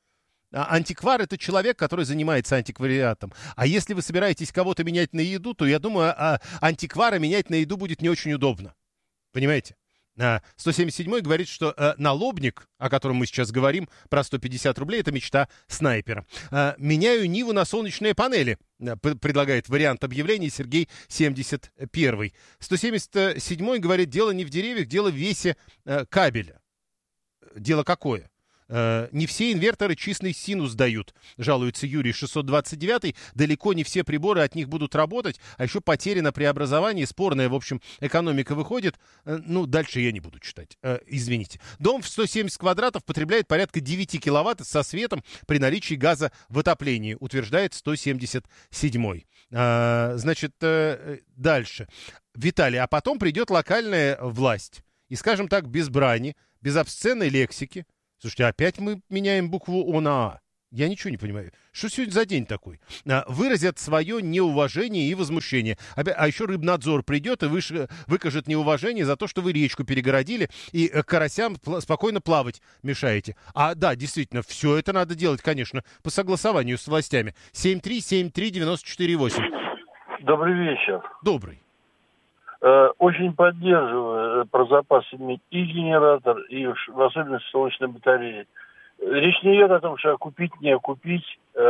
А антиквар — это человек, который занимается антиквариатом. А если вы собираетесь кого-то менять на еду, то, я думаю, а антиквара менять на еду будет не очень удобно. Понимаете? сто семьдесят седьмой говорит, что э, налобник, о котором мы сейчас говорим, про сто пятьдесят рублей, это мечта снайпера. Э, меняю Ниву на солнечные панели, э, предлагает вариант объявления Сергей семьдесят первый. сто семьдесят седьмой говорит, дело не в деревьях, дело в весе э, кабеля. Дело какое? Не все инверторы чистый синус дают, жалуется Юрий шестьсот двадцать девятый. Далеко не все приборы от них будут работать, а еще потери на преобразовании, спорная, в общем, экономика выходит. Ну, дальше я не буду читать, извините. Дом в сто семьдесят квадратов потребляет порядка девять киловатт со светом при наличии газа в отоплении, утверждает сто семьдесят седьмой. Значит, дальше. Виталий, а потом придет локальная власть, и, скажем так, без брани, без обсценной лексики. Слушайте, опять мы меняем букву О на А. Я ничего не понимаю. Что сегодня за день такой? Выразят свое неуважение и возмущение. А, а еще Рыбнадзор придет и выш... выкажет неуважение за то, что вы речку перегородили и карасям пл- спокойно плавать мешаете. А да, действительно, все это надо делать, конечно, по согласованию с властями. семь три семь три девять четыре восемь. Добрый вечер. Добрый. Очень поддерживаю про запас иметь и генератор, и в особенности солнечные батареи. Речь не идет о том, что купить, не купить.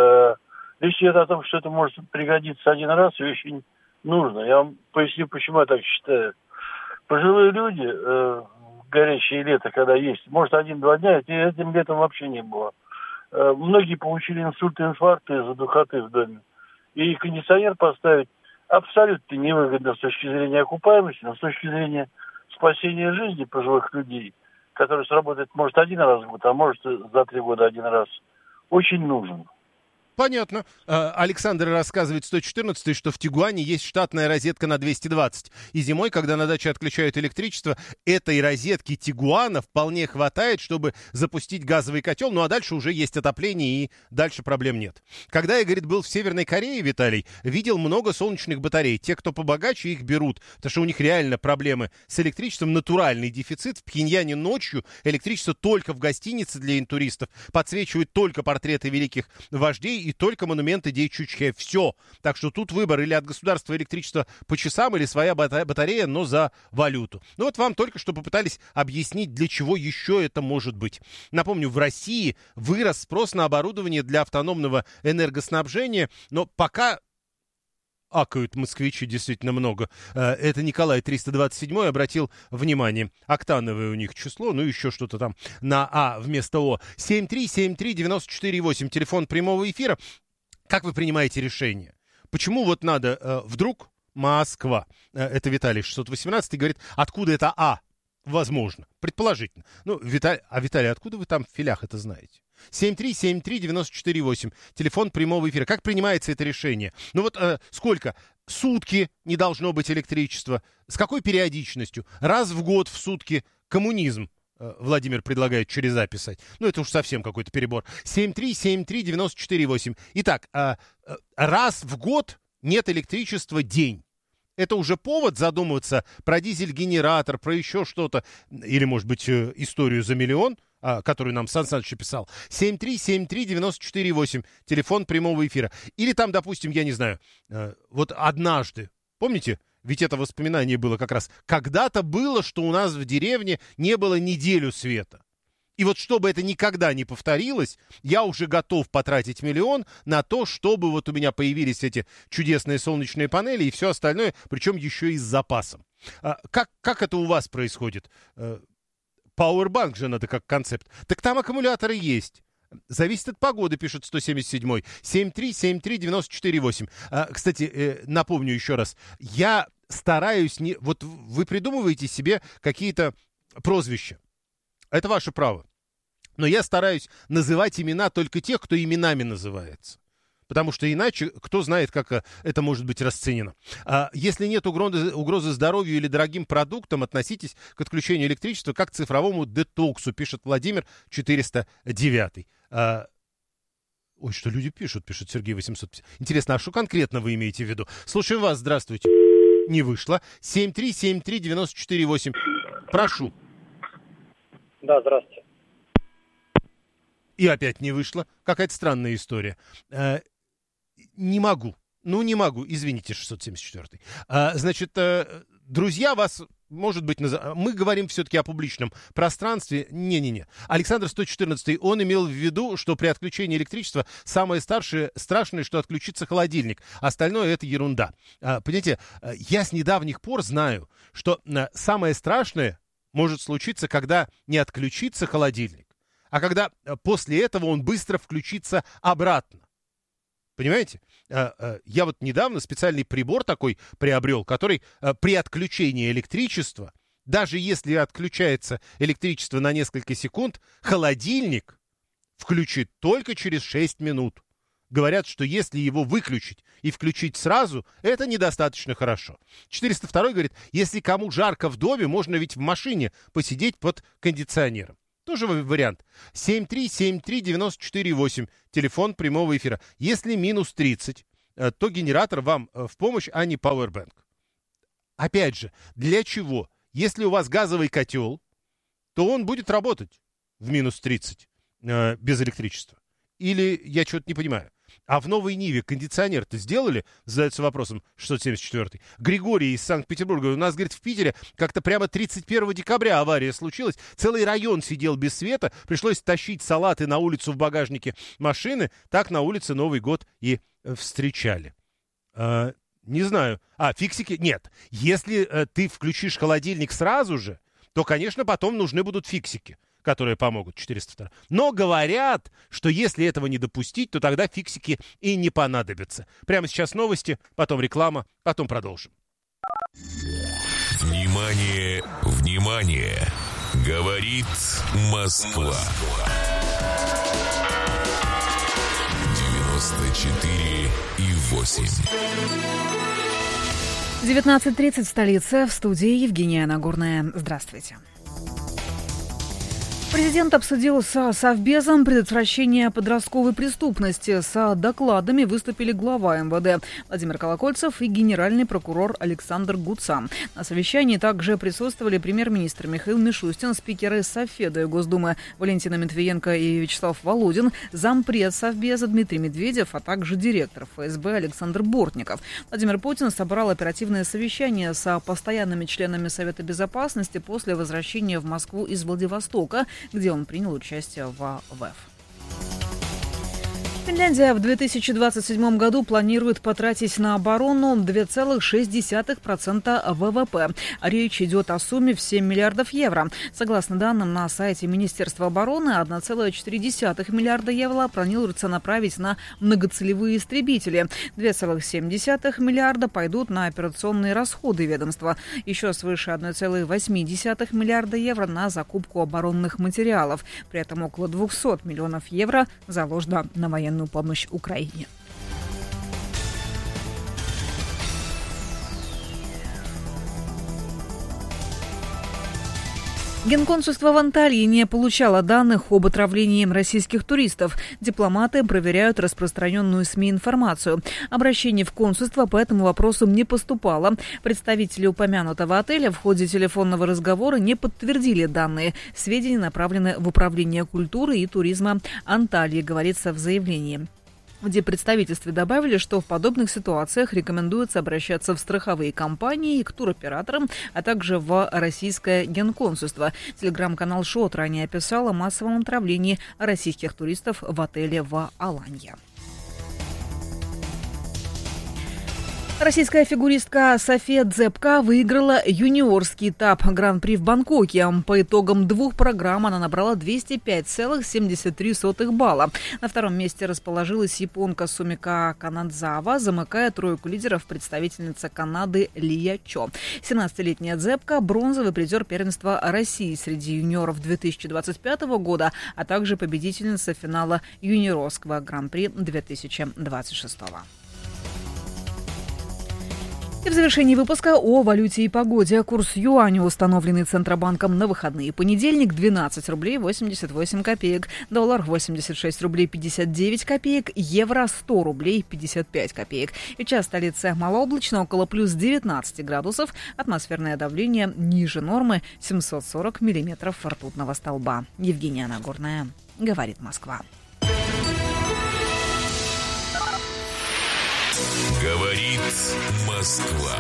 Речь идет о том, что это может пригодиться один раз и очень нужно. Я вам поясню, почему я так считаю. Пожилые люди в горячее лето, когда есть, может один-два дня, этим летом вообще не было. Многие получили инсульты, инфаркты из-за духоты в доме. И кондиционер поставить абсолютно невыгодно с точки зрения окупаемости, но с точки зрения спасения жизни пожилых людей, который сработает, может, один раз в год, а может, за три года один раз, очень нужен. Понятно. Александр рассказывает сто четырнадцатый, что в Тигуане есть штатная розетка на двести двадцать. И зимой, когда на даче отключают электричество, этой розетки Тигуана вполне хватает, чтобы запустить газовый котел. Ну а дальше уже есть отопление, и дальше проблем нет. Когда я, говорит, был в Северной Корее, Виталий, видел много солнечных батарей. Те, кто побогаче, их берут, потому что у них реально проблемы с электричеством, натуральный дефицит. В Пхеньяне ночью электричество только в гостинице для интуристов, подсвечивают только портреты великих вождей и только монументы Дей Чучхе. Все. Так что тут выбор или от государства электричество по часам, или своя батарея, но за валюту. Ну вот вам только что попытались объяснить, для чего еще это может быть. Напомню, в России вырос спрос на оборудование для автономного энергоснабжения, но пока акают москвичи действительно много. Это Николай триста двадцать седьмой обратил внимание. Октановое у них число, ну еще что-то там на А вместо О. семь три семь три девять четыре восемь, телефон прямого эфира. Как вы принимаете решение? Почему вот надо э, вдруг Москва? Э, это Виталий шестьсот восемнадцатый говорит, откуда это А? Возможно, предположительно. Ну, Виталий, а Виталий, откуда вы там в филях это знаете? семь три семь три девять четыре восемь, телефон прямого эфира. Как принимается это решение? Ну вот э, сколько? Сутки не должно быть электричества. С какой периодичностью? Раз в год в сутки. Коммунизм. Э, Владимир предлагает через А писать. Ну это уж совсем какой-то перебор. семь три семь три девять четыре восемь. Итак, э, э, раз в год нет электричества день. Это уже повод задумываться про дизель-генератор, про еще что-то. Или, может быть, э, историю за миллион, а, которую нам Сан Саныч писал. семь три семь три девять четыре восемь, телефон прямого эфира. Или там, допустим, я не знаю, э, вот однажды, помните, ведь это воспоминание было как раз, когда-то было, что у нас в деревне не было неделю света. И вот чтобы это никогда не повторилось, я уже готов потратить миллион на то, чтобы вот у меня появились эти чудесные солнечные панели и все остальное, причем еще и с запасом. А, как, как это у вас происходит? Powerbank же надо как концепт. Так там аккумуляторы есть. Зависит от погоды, пишет сто семьдесят седьмой. семь три семь три девять четыре восемь. А, кстати, э, напомню еще раз. Я стараюсь... не, вот вы придумываете себе какие-то прозвища. Это ваше право. Но я стараюсь называть имена только тех, кто именами называется. Потому что иначе, кто знает, как это может быть расценено. А если нет угрозы, угрозы здоровью или дорогим продуктам, относитесь к отключению электричества как к цифровому детоксу, пишет Владимир четыреста девятый. А... Ой, что люди пишут, пишет Сергей восемьсот пятьдесят. Интересно, а что конкретно вы имеете в виду? Слушаем вас, здравствуйте. Не вышло. семь три семь три девять четыре восемь. Прошу. Да, здравствуйте. И опять не вышло. Какая-то странная история. Э, не могу. Ну, не могу. Извините, шестьсот семьдесят четвёртый. Э, значит, э, друзья вас... Может быть, мы говорим все-таки о публичном пространстве. Не-не-не. Александр сто четырнадцатый, он имел в виду, что при отключении электричества самое старшее, страшное, что отключится холодильник. Остальное это ерунда. Понимаете, я с недавних пор знаю, что самое страшное может случиться, когда не отключится холодильник, а когда после этого он быстро включится обратно. Понимаете? Я вот недавно специальный прибор такой приобрел, который при отключении электричества, даже если отключается электричество на несколько секунд, холодильник включит только через шесть минут. Говорят, что если его выключить и включить сразу, это недостаточно хорошо. четыреста второй говорит, если кому жарко в доме, можно ведь в машине посидеть под кондиционером. Тоже вариант. семь три семь три девять четыре восемь. Телефон прямого эфира. Если минус тридцать, то генератор вам в помощь, а не пауэрбэнк. Опять же, для чего? Если у вас газовый котел, то он будет работать в минус тридцать э, без электричества. Или я что-то не понимаю. А в новой Ниве кондиционер-то сделали? Задается вопросом шестьсот семьдесят четвёртый. Григорий из Санкт-Петербурга. У нас, говорит, в Питере как-то прямо тридцать первого декабря авария случилась. Целый район сидел без света. Пришлось тащить салаты на улицу в багажнике машины. Так на улице Новый год и встречали. А, не знаю. А, фиксики? Нет. Если а, ты включишь холодильник сразу же, то, конечно, потом нужны будут фиксики, которые помогут. четыреста второй. Но говорят, что если этого не допустить, то тогда фиксики и не понадобятся. Прямо сейчас новости, потом реклама, потом продолжим. Внимание, внимание! Говорит Москва. девяносто четыре и восемь. девятнадцать тридцать в столице. В студии Евгения Нагорная. Здравствуйте. Президент обсудил с Совбезом предотвращение подростковой преступности. С докладами выступили глава эм вэ дэ Владимир Колокольцев и генеральный прокурор Александр Гуца. На совещании также присутствовали премьер-министр Михаил Мишустин, спикеры Совфеда и Госдумы Валентина Матвиенко и Вячеслав Володин, зампред Совбеза Дмитрий Медведев, а также директор эф эс бэ Александр Бортников. Владимир Путин собрал оперативное совещание с постоянными членами Совета Безопасности после возвращения в Москву из Владивостока, где он принял участие в ВЭФ. Финляндия в две тысячи двадцать седьмом году планирует потратить на оборону два целых шесть десятых процента вэ вэ пэ. Речь идет о сумме в семь миллиардов евро. Согласно данным на сайте Министерства обороны, одна целая четыре десятых миллиарда евро планируется направить на многоцелевые истребители. два целых семь десятых миллиарда пойдут на операционные расходы ведомства. Еще свыше одна целая восемь десятых миллиарда евро на закупку оборонных материалов. При этом около двухсот миллионов евро заложено на военную помощь Украине. Генконсульство в Анталии не получало данных об отравлении российских туристов. Дипломаты проверяют распространенную СМИ информацию. Обращение в консульство по этому вопросу не поступало. Представители упомянутого отеля в ходе телефонного разговора не подтвердили данные. Сведения направлены в Управление культуры и туризма Анталии, говорится в заявлении. В представительстве добавили, что в подобных ситуациях рекомендуется обращаться в страховые компании, к туроператорам, а также в российское генконсульство. Телеграм-канал ШОТ ранее описал о массовом отравлении российских туристов в отеле в Аланья. Российская фигуристка София Дзепка выиграла юниорский этап Гран-при в Бангкоке. По итогам двух программ она набрала двести пять целых семьдесят три сотых балла. На втором месте расположилась японка Сумика Канадзава, замыкая тройку лидеров представительница Канады Лия Чо. семнадцатилетняя Дзепка – бронзовый призер первенства России среди юниоров две тысячи двадцать пятого года, а также победительница финала юниорского Гран-при две тысячи двадцать шестого. И в завершении выпуска о валюте и погоде. Курс юаня, установленный Центробанком на выходные. Понедельник – двенадцать рублей восемьдесят восемь копеек. Доллар – восемьдесят шесть рублей пятьдесят девять копеек. Евро – сто рублей пятьдесят пять копеек. Сейчас в столице малооблачно, около плюс девятнадцать градусов. Атмосферное давление ниже нормы – семьсот сорок миллиметров ртутного столба. Евгения Нагорная. говорит Москва. Говорит Москва.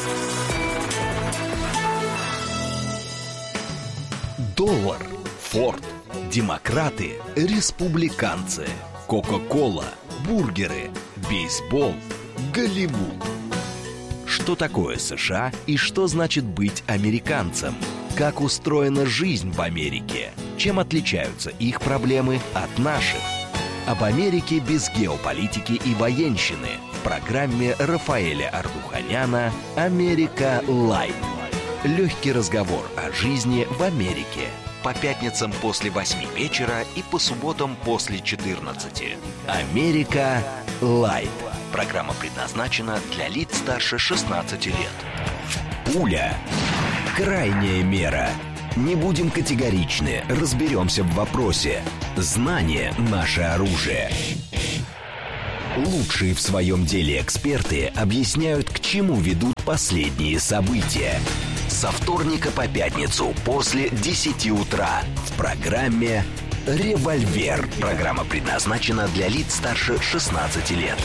Доллар, Форд, демократы, республиканцы, Кока-кола, бургеры, бейсбол, Голливуд. Что такое США и что значит быть американцем? Как устроена жизнь в Америке? Чем отличаются их проблемы от наших? Об Америке без геополитики и военщины в программе Рафаэля Ардуханяна «Америка Лайт». Легкий разговор о жизни в Америке. По пятницам после восьми вечера и по субботам после четырнадцати. «Америка Лайт». Программа предназначена для лиц старше шестнадцати лет. Пуля. Крайняя мера. Не будем категоричны, разберемся в вопросе. Знание – наше оружие. Лучшие в своем деле эксперты объясняют, к чему ведут последние события. Со вторника по пятницу после десяти утра в программе «Револьвер». Программа предназначена для лиц старше шестнадцати лет.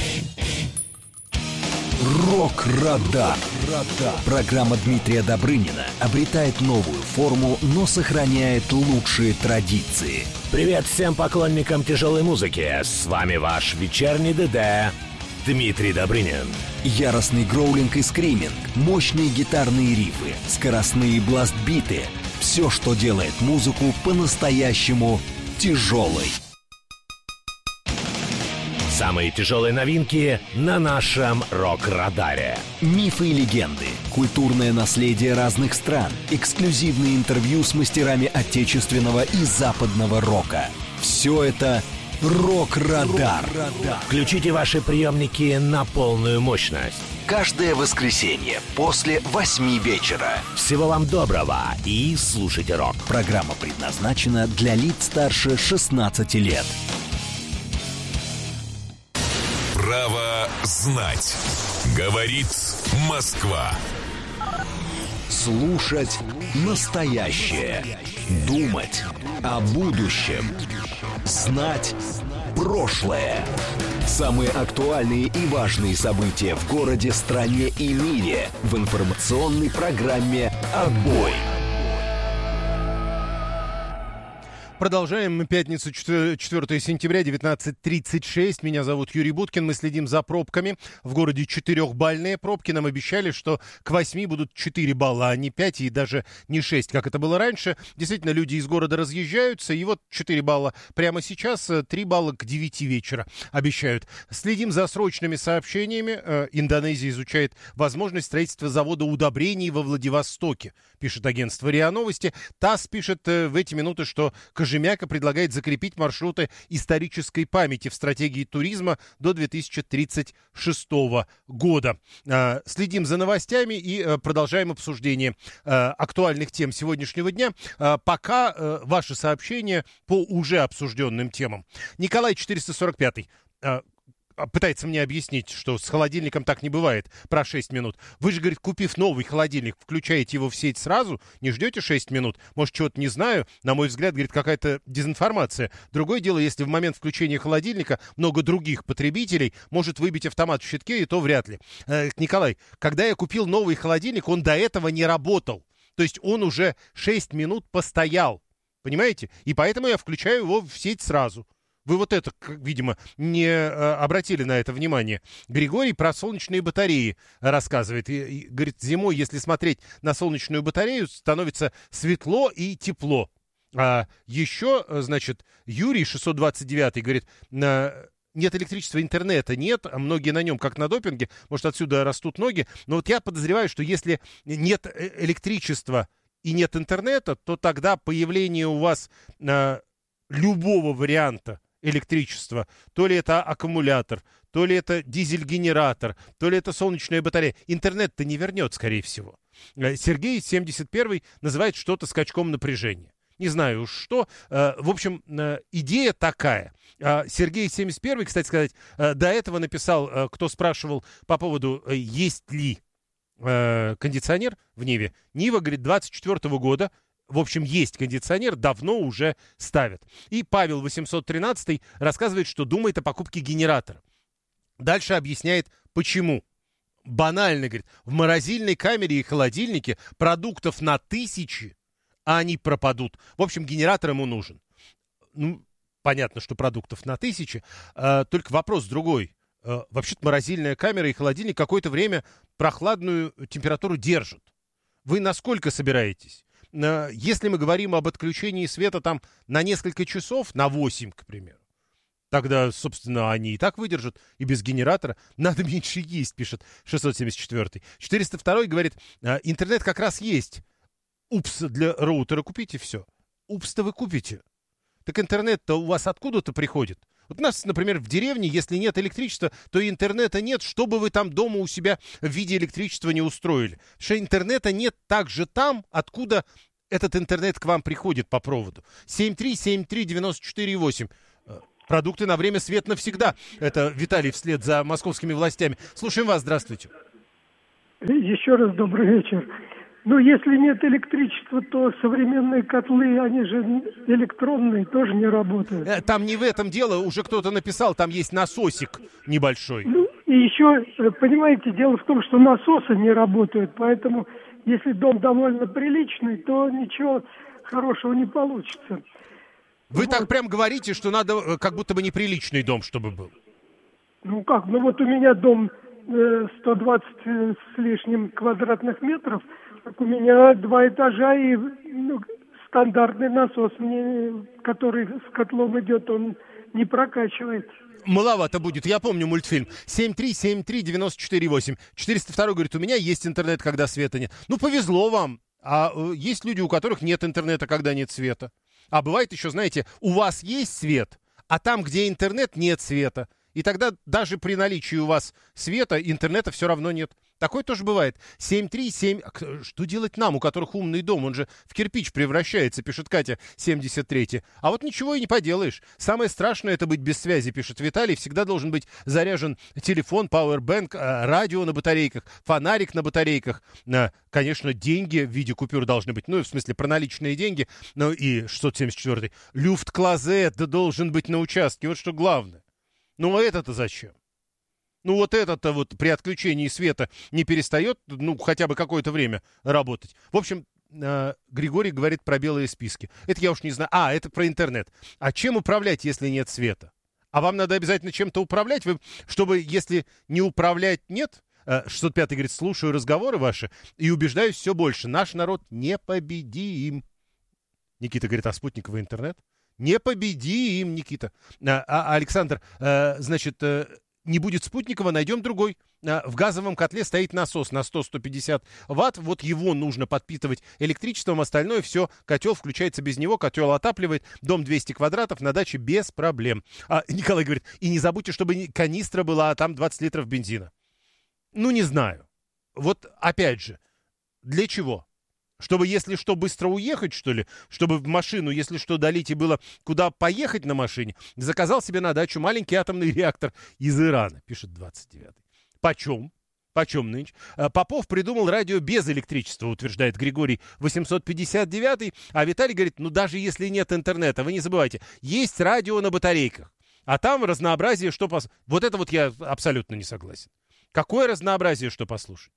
Рок-радар. Программа Дмитрия Добрынина обретает новую форму, но сохраняет лучшие традиции. Привет всем поклонникам тяжелой музыки. С вами ваш вечерний ДД Дмитрий Добрынин. Яростный гроулинг и скриминг, мощные гитарные рифы, скоростные бластбиты. Все, что делает музыку по-настоящему тяжелой. Самые тяжелые новинки на нашем рок-радаре. Мифы и легенды, культурное наследие разных стран, эксклюзивные интервью с мастерами отечественного и западного рока. Все это «Рок-радар». Включите ваши приемники на полную мощность. Каждое воскресенье после восьми вечера. Всего вам доброго и слушайте рок. Программа предназначена для лиц старше шестнадцати лет. Право знать. Говорит Москва. Слушать настоящее. Думать о будущем. Знать прошлое. Самые актуальные и важные события в городе, стране и мире в информационной программе «Отбой». Продолжаем. Пятницу, четвёртого сентября, девятнадцать тридцать шесть. Меня зовут Юрий Буткин. Мы следим за пробками. В городе четырехбальные пробки. Нам обещали, что к восьми будут четыре балла, а не пять и даже не шесть, как это было раньше. Действительно, люди из города разъезжаются. И вот четыре балла прямо сейчас, три балла к девяти вечера обещают. Следим за срочными сообщениями. Индонезия изучает возможность строительства завода удобрений во Владивостоке, пишет агентство РИА Новости. ТАСС пишет в эти минуты, что Кожемяка предлагает закрепить маршруты исторической памяти в стратегии туризма до две тысячи тридцать шестого года. Следим за новостями и продолжаем обсуждение актуальных тем сегодняшнего дня. Пока ваши сообщения по уже обсужденным темам. Николай четыреста сорок пятый пытается мне объяснить, что с холодильником так не бывает про шесть минут. Вы же, говорит, купив новый холодильник, включаете его в сеть сразу, не ждете шесть минут. Может, чего-то не знаю. На мой взгляд, говорит, какая-то дезинформация. Другое дело, если в момент включения холодильника много других потребителей может выбить автомат в щитке, и то вряд ли. Э, Николай, когда я купил новый холодильник, он до этого не работал. То есть он уже шесть минут постоял. Понимаете? И поэтому я включаю его в сеть сразу. Вы вот это, видимо, не а, обратили на это внимание. Григорий про солнечные батареи рассказывает. И, и, говорит, зимой, если смотреть на солнечную батарею, становится светло и тепло. А еще, значит, Юрий шестьсот двадцать девятый говорит, нет электричества, интернета нет, а многие на нем как на допинге, может, отсюда растут ноги. Но вот я подозреваю, что если нет электричества и нет интернета, то тогда появление у вас а, любого варианта электричества, то ли это аккумулятор, то ли это дизель-генератор, то ли это солнечная батарея. Интернет-то не вернет, скорее всего. Сергей семьдесят первый называет что-то скачком напряжения. Не знаю уж что. В общем, идея такая. Сергей семьдесят первый, кстати сказать, до этого написал, кто спрашивал по поводу, есть ли кондиционер в Ниве. Нива, говорит, двадцать четвёртого года, в общем, есть кондиционер, давно уже ставят. И Павел восемьсот тринадцатый рассказывает, что думает о покупке генератора. Дальше объясняет, почему. Банально, говорит, в морозильной камере и холодильнике продуктов на тысячи, а они пропадут. В общем, генератор ему нужен. Ну, понятно, что продуктов на тысячи, э, только вопрос другой. Э, вообще-то морозильная камера и холодильник какое-то время прохладную температуру держат. Вы насколько собираетесь? Э, если мы говорим об отключении света там на несколько часов, на восемь, к примеру, тогда, собственно, они и так выдержат, и без генератора. Надо меньше есть, пишет шестьсот семьдесят четвёртый. четыреста второй говорит, интернет как раз есть. Упс для роутера купите, все. Упс-то вы купите. Так интернет-то у вас откуда-то приходит. Вот у нас, например, в деревне, если нет электричества, то и интернета нет, что бы вы там дома у себя в виде электричества не устроили. Потому что интернета нет также там, откуда этот интернет к вам приходит по проводу. семь три семь три девяносто четыре восемь. Продукты на время, свет навсегда. Это Виталий вслед за московскими властями. Слушаем вас, здравствуйте. Еще раз добрый вечер. Ну, если нет электричества, то современные котлы, они же электронные, тоже не работают. Там не в этом дело, уже кто-то написал, там есть насосик небольшой. Ну, и еще, понимаете, дело в том, что насосы не работают, поэтому если дом довольно приличный, то ничего хорошего не получится. Вы вот. Так прям говорите, что надо как будто бы неприличный дом, чтобы был. Ну как, ну вот у меня дом э, сто двадцать с лишним квадратных метров, так у меня два этажа и ну, стандартный насос, мне, который с котлом идет, он не прокачивает. Маловато будет, я помню мультфильм. семь три семь три девяносто четыре восемь. четыреста второй говорит, у меня есть интернет, когда света нет. Ну повезло вам. А э, есть люди, у которых нет интернета, когда нет света. А бывает еще, знаете, у вас есть свет, а там, где интернет, нет света. И тогда даже при наличии у вас света, интернета все равно нет. Такое тоже бывает. семь три семь... Что делать нам, у которых умный дом? Он же в кирпич превращается, пишет Катя семьдесят третий. А вот ничего и не поделаешь. Самое страшное — это быть без связи, пишет Виталий. Всегда должен быть заряжен телефон, пауэрбэнк, радио на батарейках, фонарик на батарейках. Конечно, деньги в виде купюр должны быть. Ну, в смысле, проналичные деньги. Ну и шестьсот семьдесят четвёртый. Люфт-клозет должен быть на участке. Вот что главное. Ну, а это-то зачем? Ну, вот это-то вот при отключении света не перестает, ну, хотя бы какое-то время работать. В общем, э, Григорий говорит про белые списки. Это я уж не знаю. А, это про интернет. А чем управлять, если нет света? А вам надо обязательно чем-то управлять, вы, чтобы, если не управлять нет... Э, шестьсот пятый говорит, слушаю разговоры ваши и убеждаюсь все больше. Наш народ непобедим. Никита говорит, а спутниковый интернет? Непобедим, Никита. А, а Александр, э, значит... Э, не будет спутникового, найдем другой. В газовом котле стоит насос на сто - сто пятьдесят ватт. Вот его нужно подпитывать электричеством. Остальное все, котел включается без него. Котел отапливает. Дом двести квадратов, на даче без проблем. А Николай говорит, и не забудьте, чтобы канистра была, а там двадцать литров бензина. Ну, не знаю. Вот опять же, для чего? Чтобы, если что, быстро уехать, что ли? Чтобы в машину, если что, долить и было куда поехать на машине? Заказал себе на дачу маленький атомный реактор из Ирана, пишет двадцать девятый. Почем? Почем нынче? Попов придумал радио без электричества, утверждает Григорий восемьсот пятьдесят девятый. А Виталий говорит, ну даже если нет интернета, вы не забывайте, есть радио на батарейках. А там разнообразие, что пос... Вот это вот я абсолютно не согласен. Какое разнообразие, что послушать?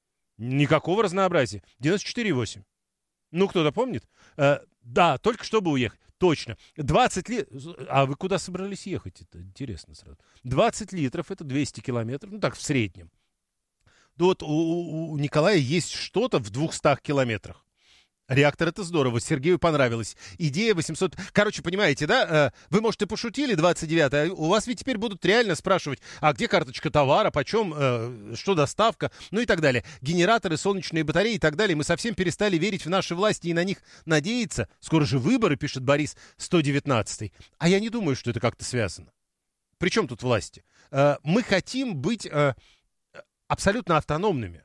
Никакого разнообразия. девяносто четыре восемь. Ну, кто-то помнит? Э, да, только чтобы уехать. Точно. двадцать литров. А вы куда собрались ехать? Это интересно сразу. двадцать литров, это двести километров. Ну, так, в среднем. Ну, вот у, у Николая есть что-то в двухстах километрах. Реактор — это здорово, Сергею понравилось. Идея восемьсот... Короче, понимаете, да? Вы, может, и пошутили, двадцать девятый, а у вас ведь теперь будут реально спрашивать, а где карточка товара, почем, э, что доставка, ну и так далее. Генераторы, солнечные батареи и так далее. Мы совсем перестали верить в наши власти и на них надеяться. Скоро же выборы, пишет Борис сто девятнадцатый. А я не думаю, что это как-то связано. При чем тут власти? Э, мы хотим быть э, абсолютно автономными.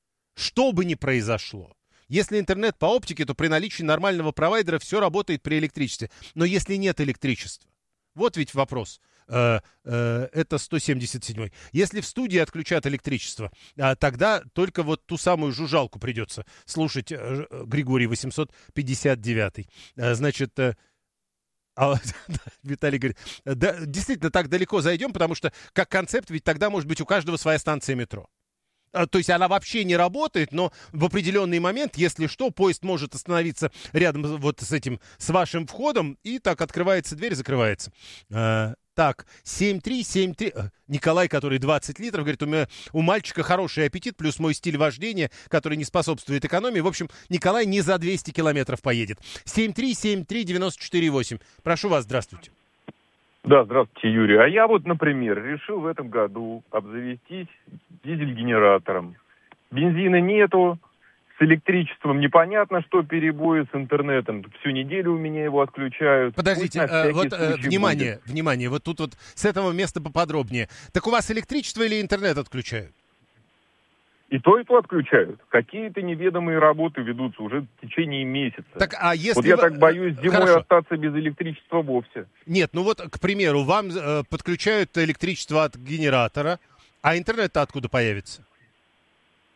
Что бы ни произошло. Если интернет по оптике, то при наличии нормального провайдера все работает при электричестве. Но если нет электричества, вот ведь вопрос. э, э, это сто семьдесят седьмой. Если в студии отключат электричество, э, тогда только вот ту самую жужжалку придется слушать, э, Григорий восемьсот пятьдесят девятый. Э, значит... Э, А, Виталий говорит, да, действительно так далеко зайдем, потому что как концепт, ведь тогда может быть у каждого своя станция метро. То есть она вообще не работает, но в определенный момент, если что, поезд может остановиться рядом вот с этим, с вашим входом, и так открывается дверь, закрывается. А, так, семь три семь три... Николай, который двадцать литров, говорит, у меня у мальчика хороший аппетит, плюс мой стиль вождения, который не способствует экономии. В общем, Николай не за двести километров поедет. семь три семь три девяносто четыре восемь. Прошу вас, здравствуйте. Да, здравствуйте, Юрий. А я вот, например, решил в этом году обзавестись дизель-генератором. Бензина нету, с электричеством непонятно, что перебои, с интернетом всю неделю у меня его отключают. Подождите, э, вот э, внимание, будет. внимание, вот тут вот с этого места поподробнее. Так у вас электричество или интернет отключают? И то, и то отключают. Какие-то неведомые работы ведутся уже в течение месяца. Так, а если вот я вы... так боюсь зимой Хорошо. остаться без электричества вовсе. Нет, ну вот, к примеру, вам э, подключают электричество от генератора, а интернет-то откуда появится?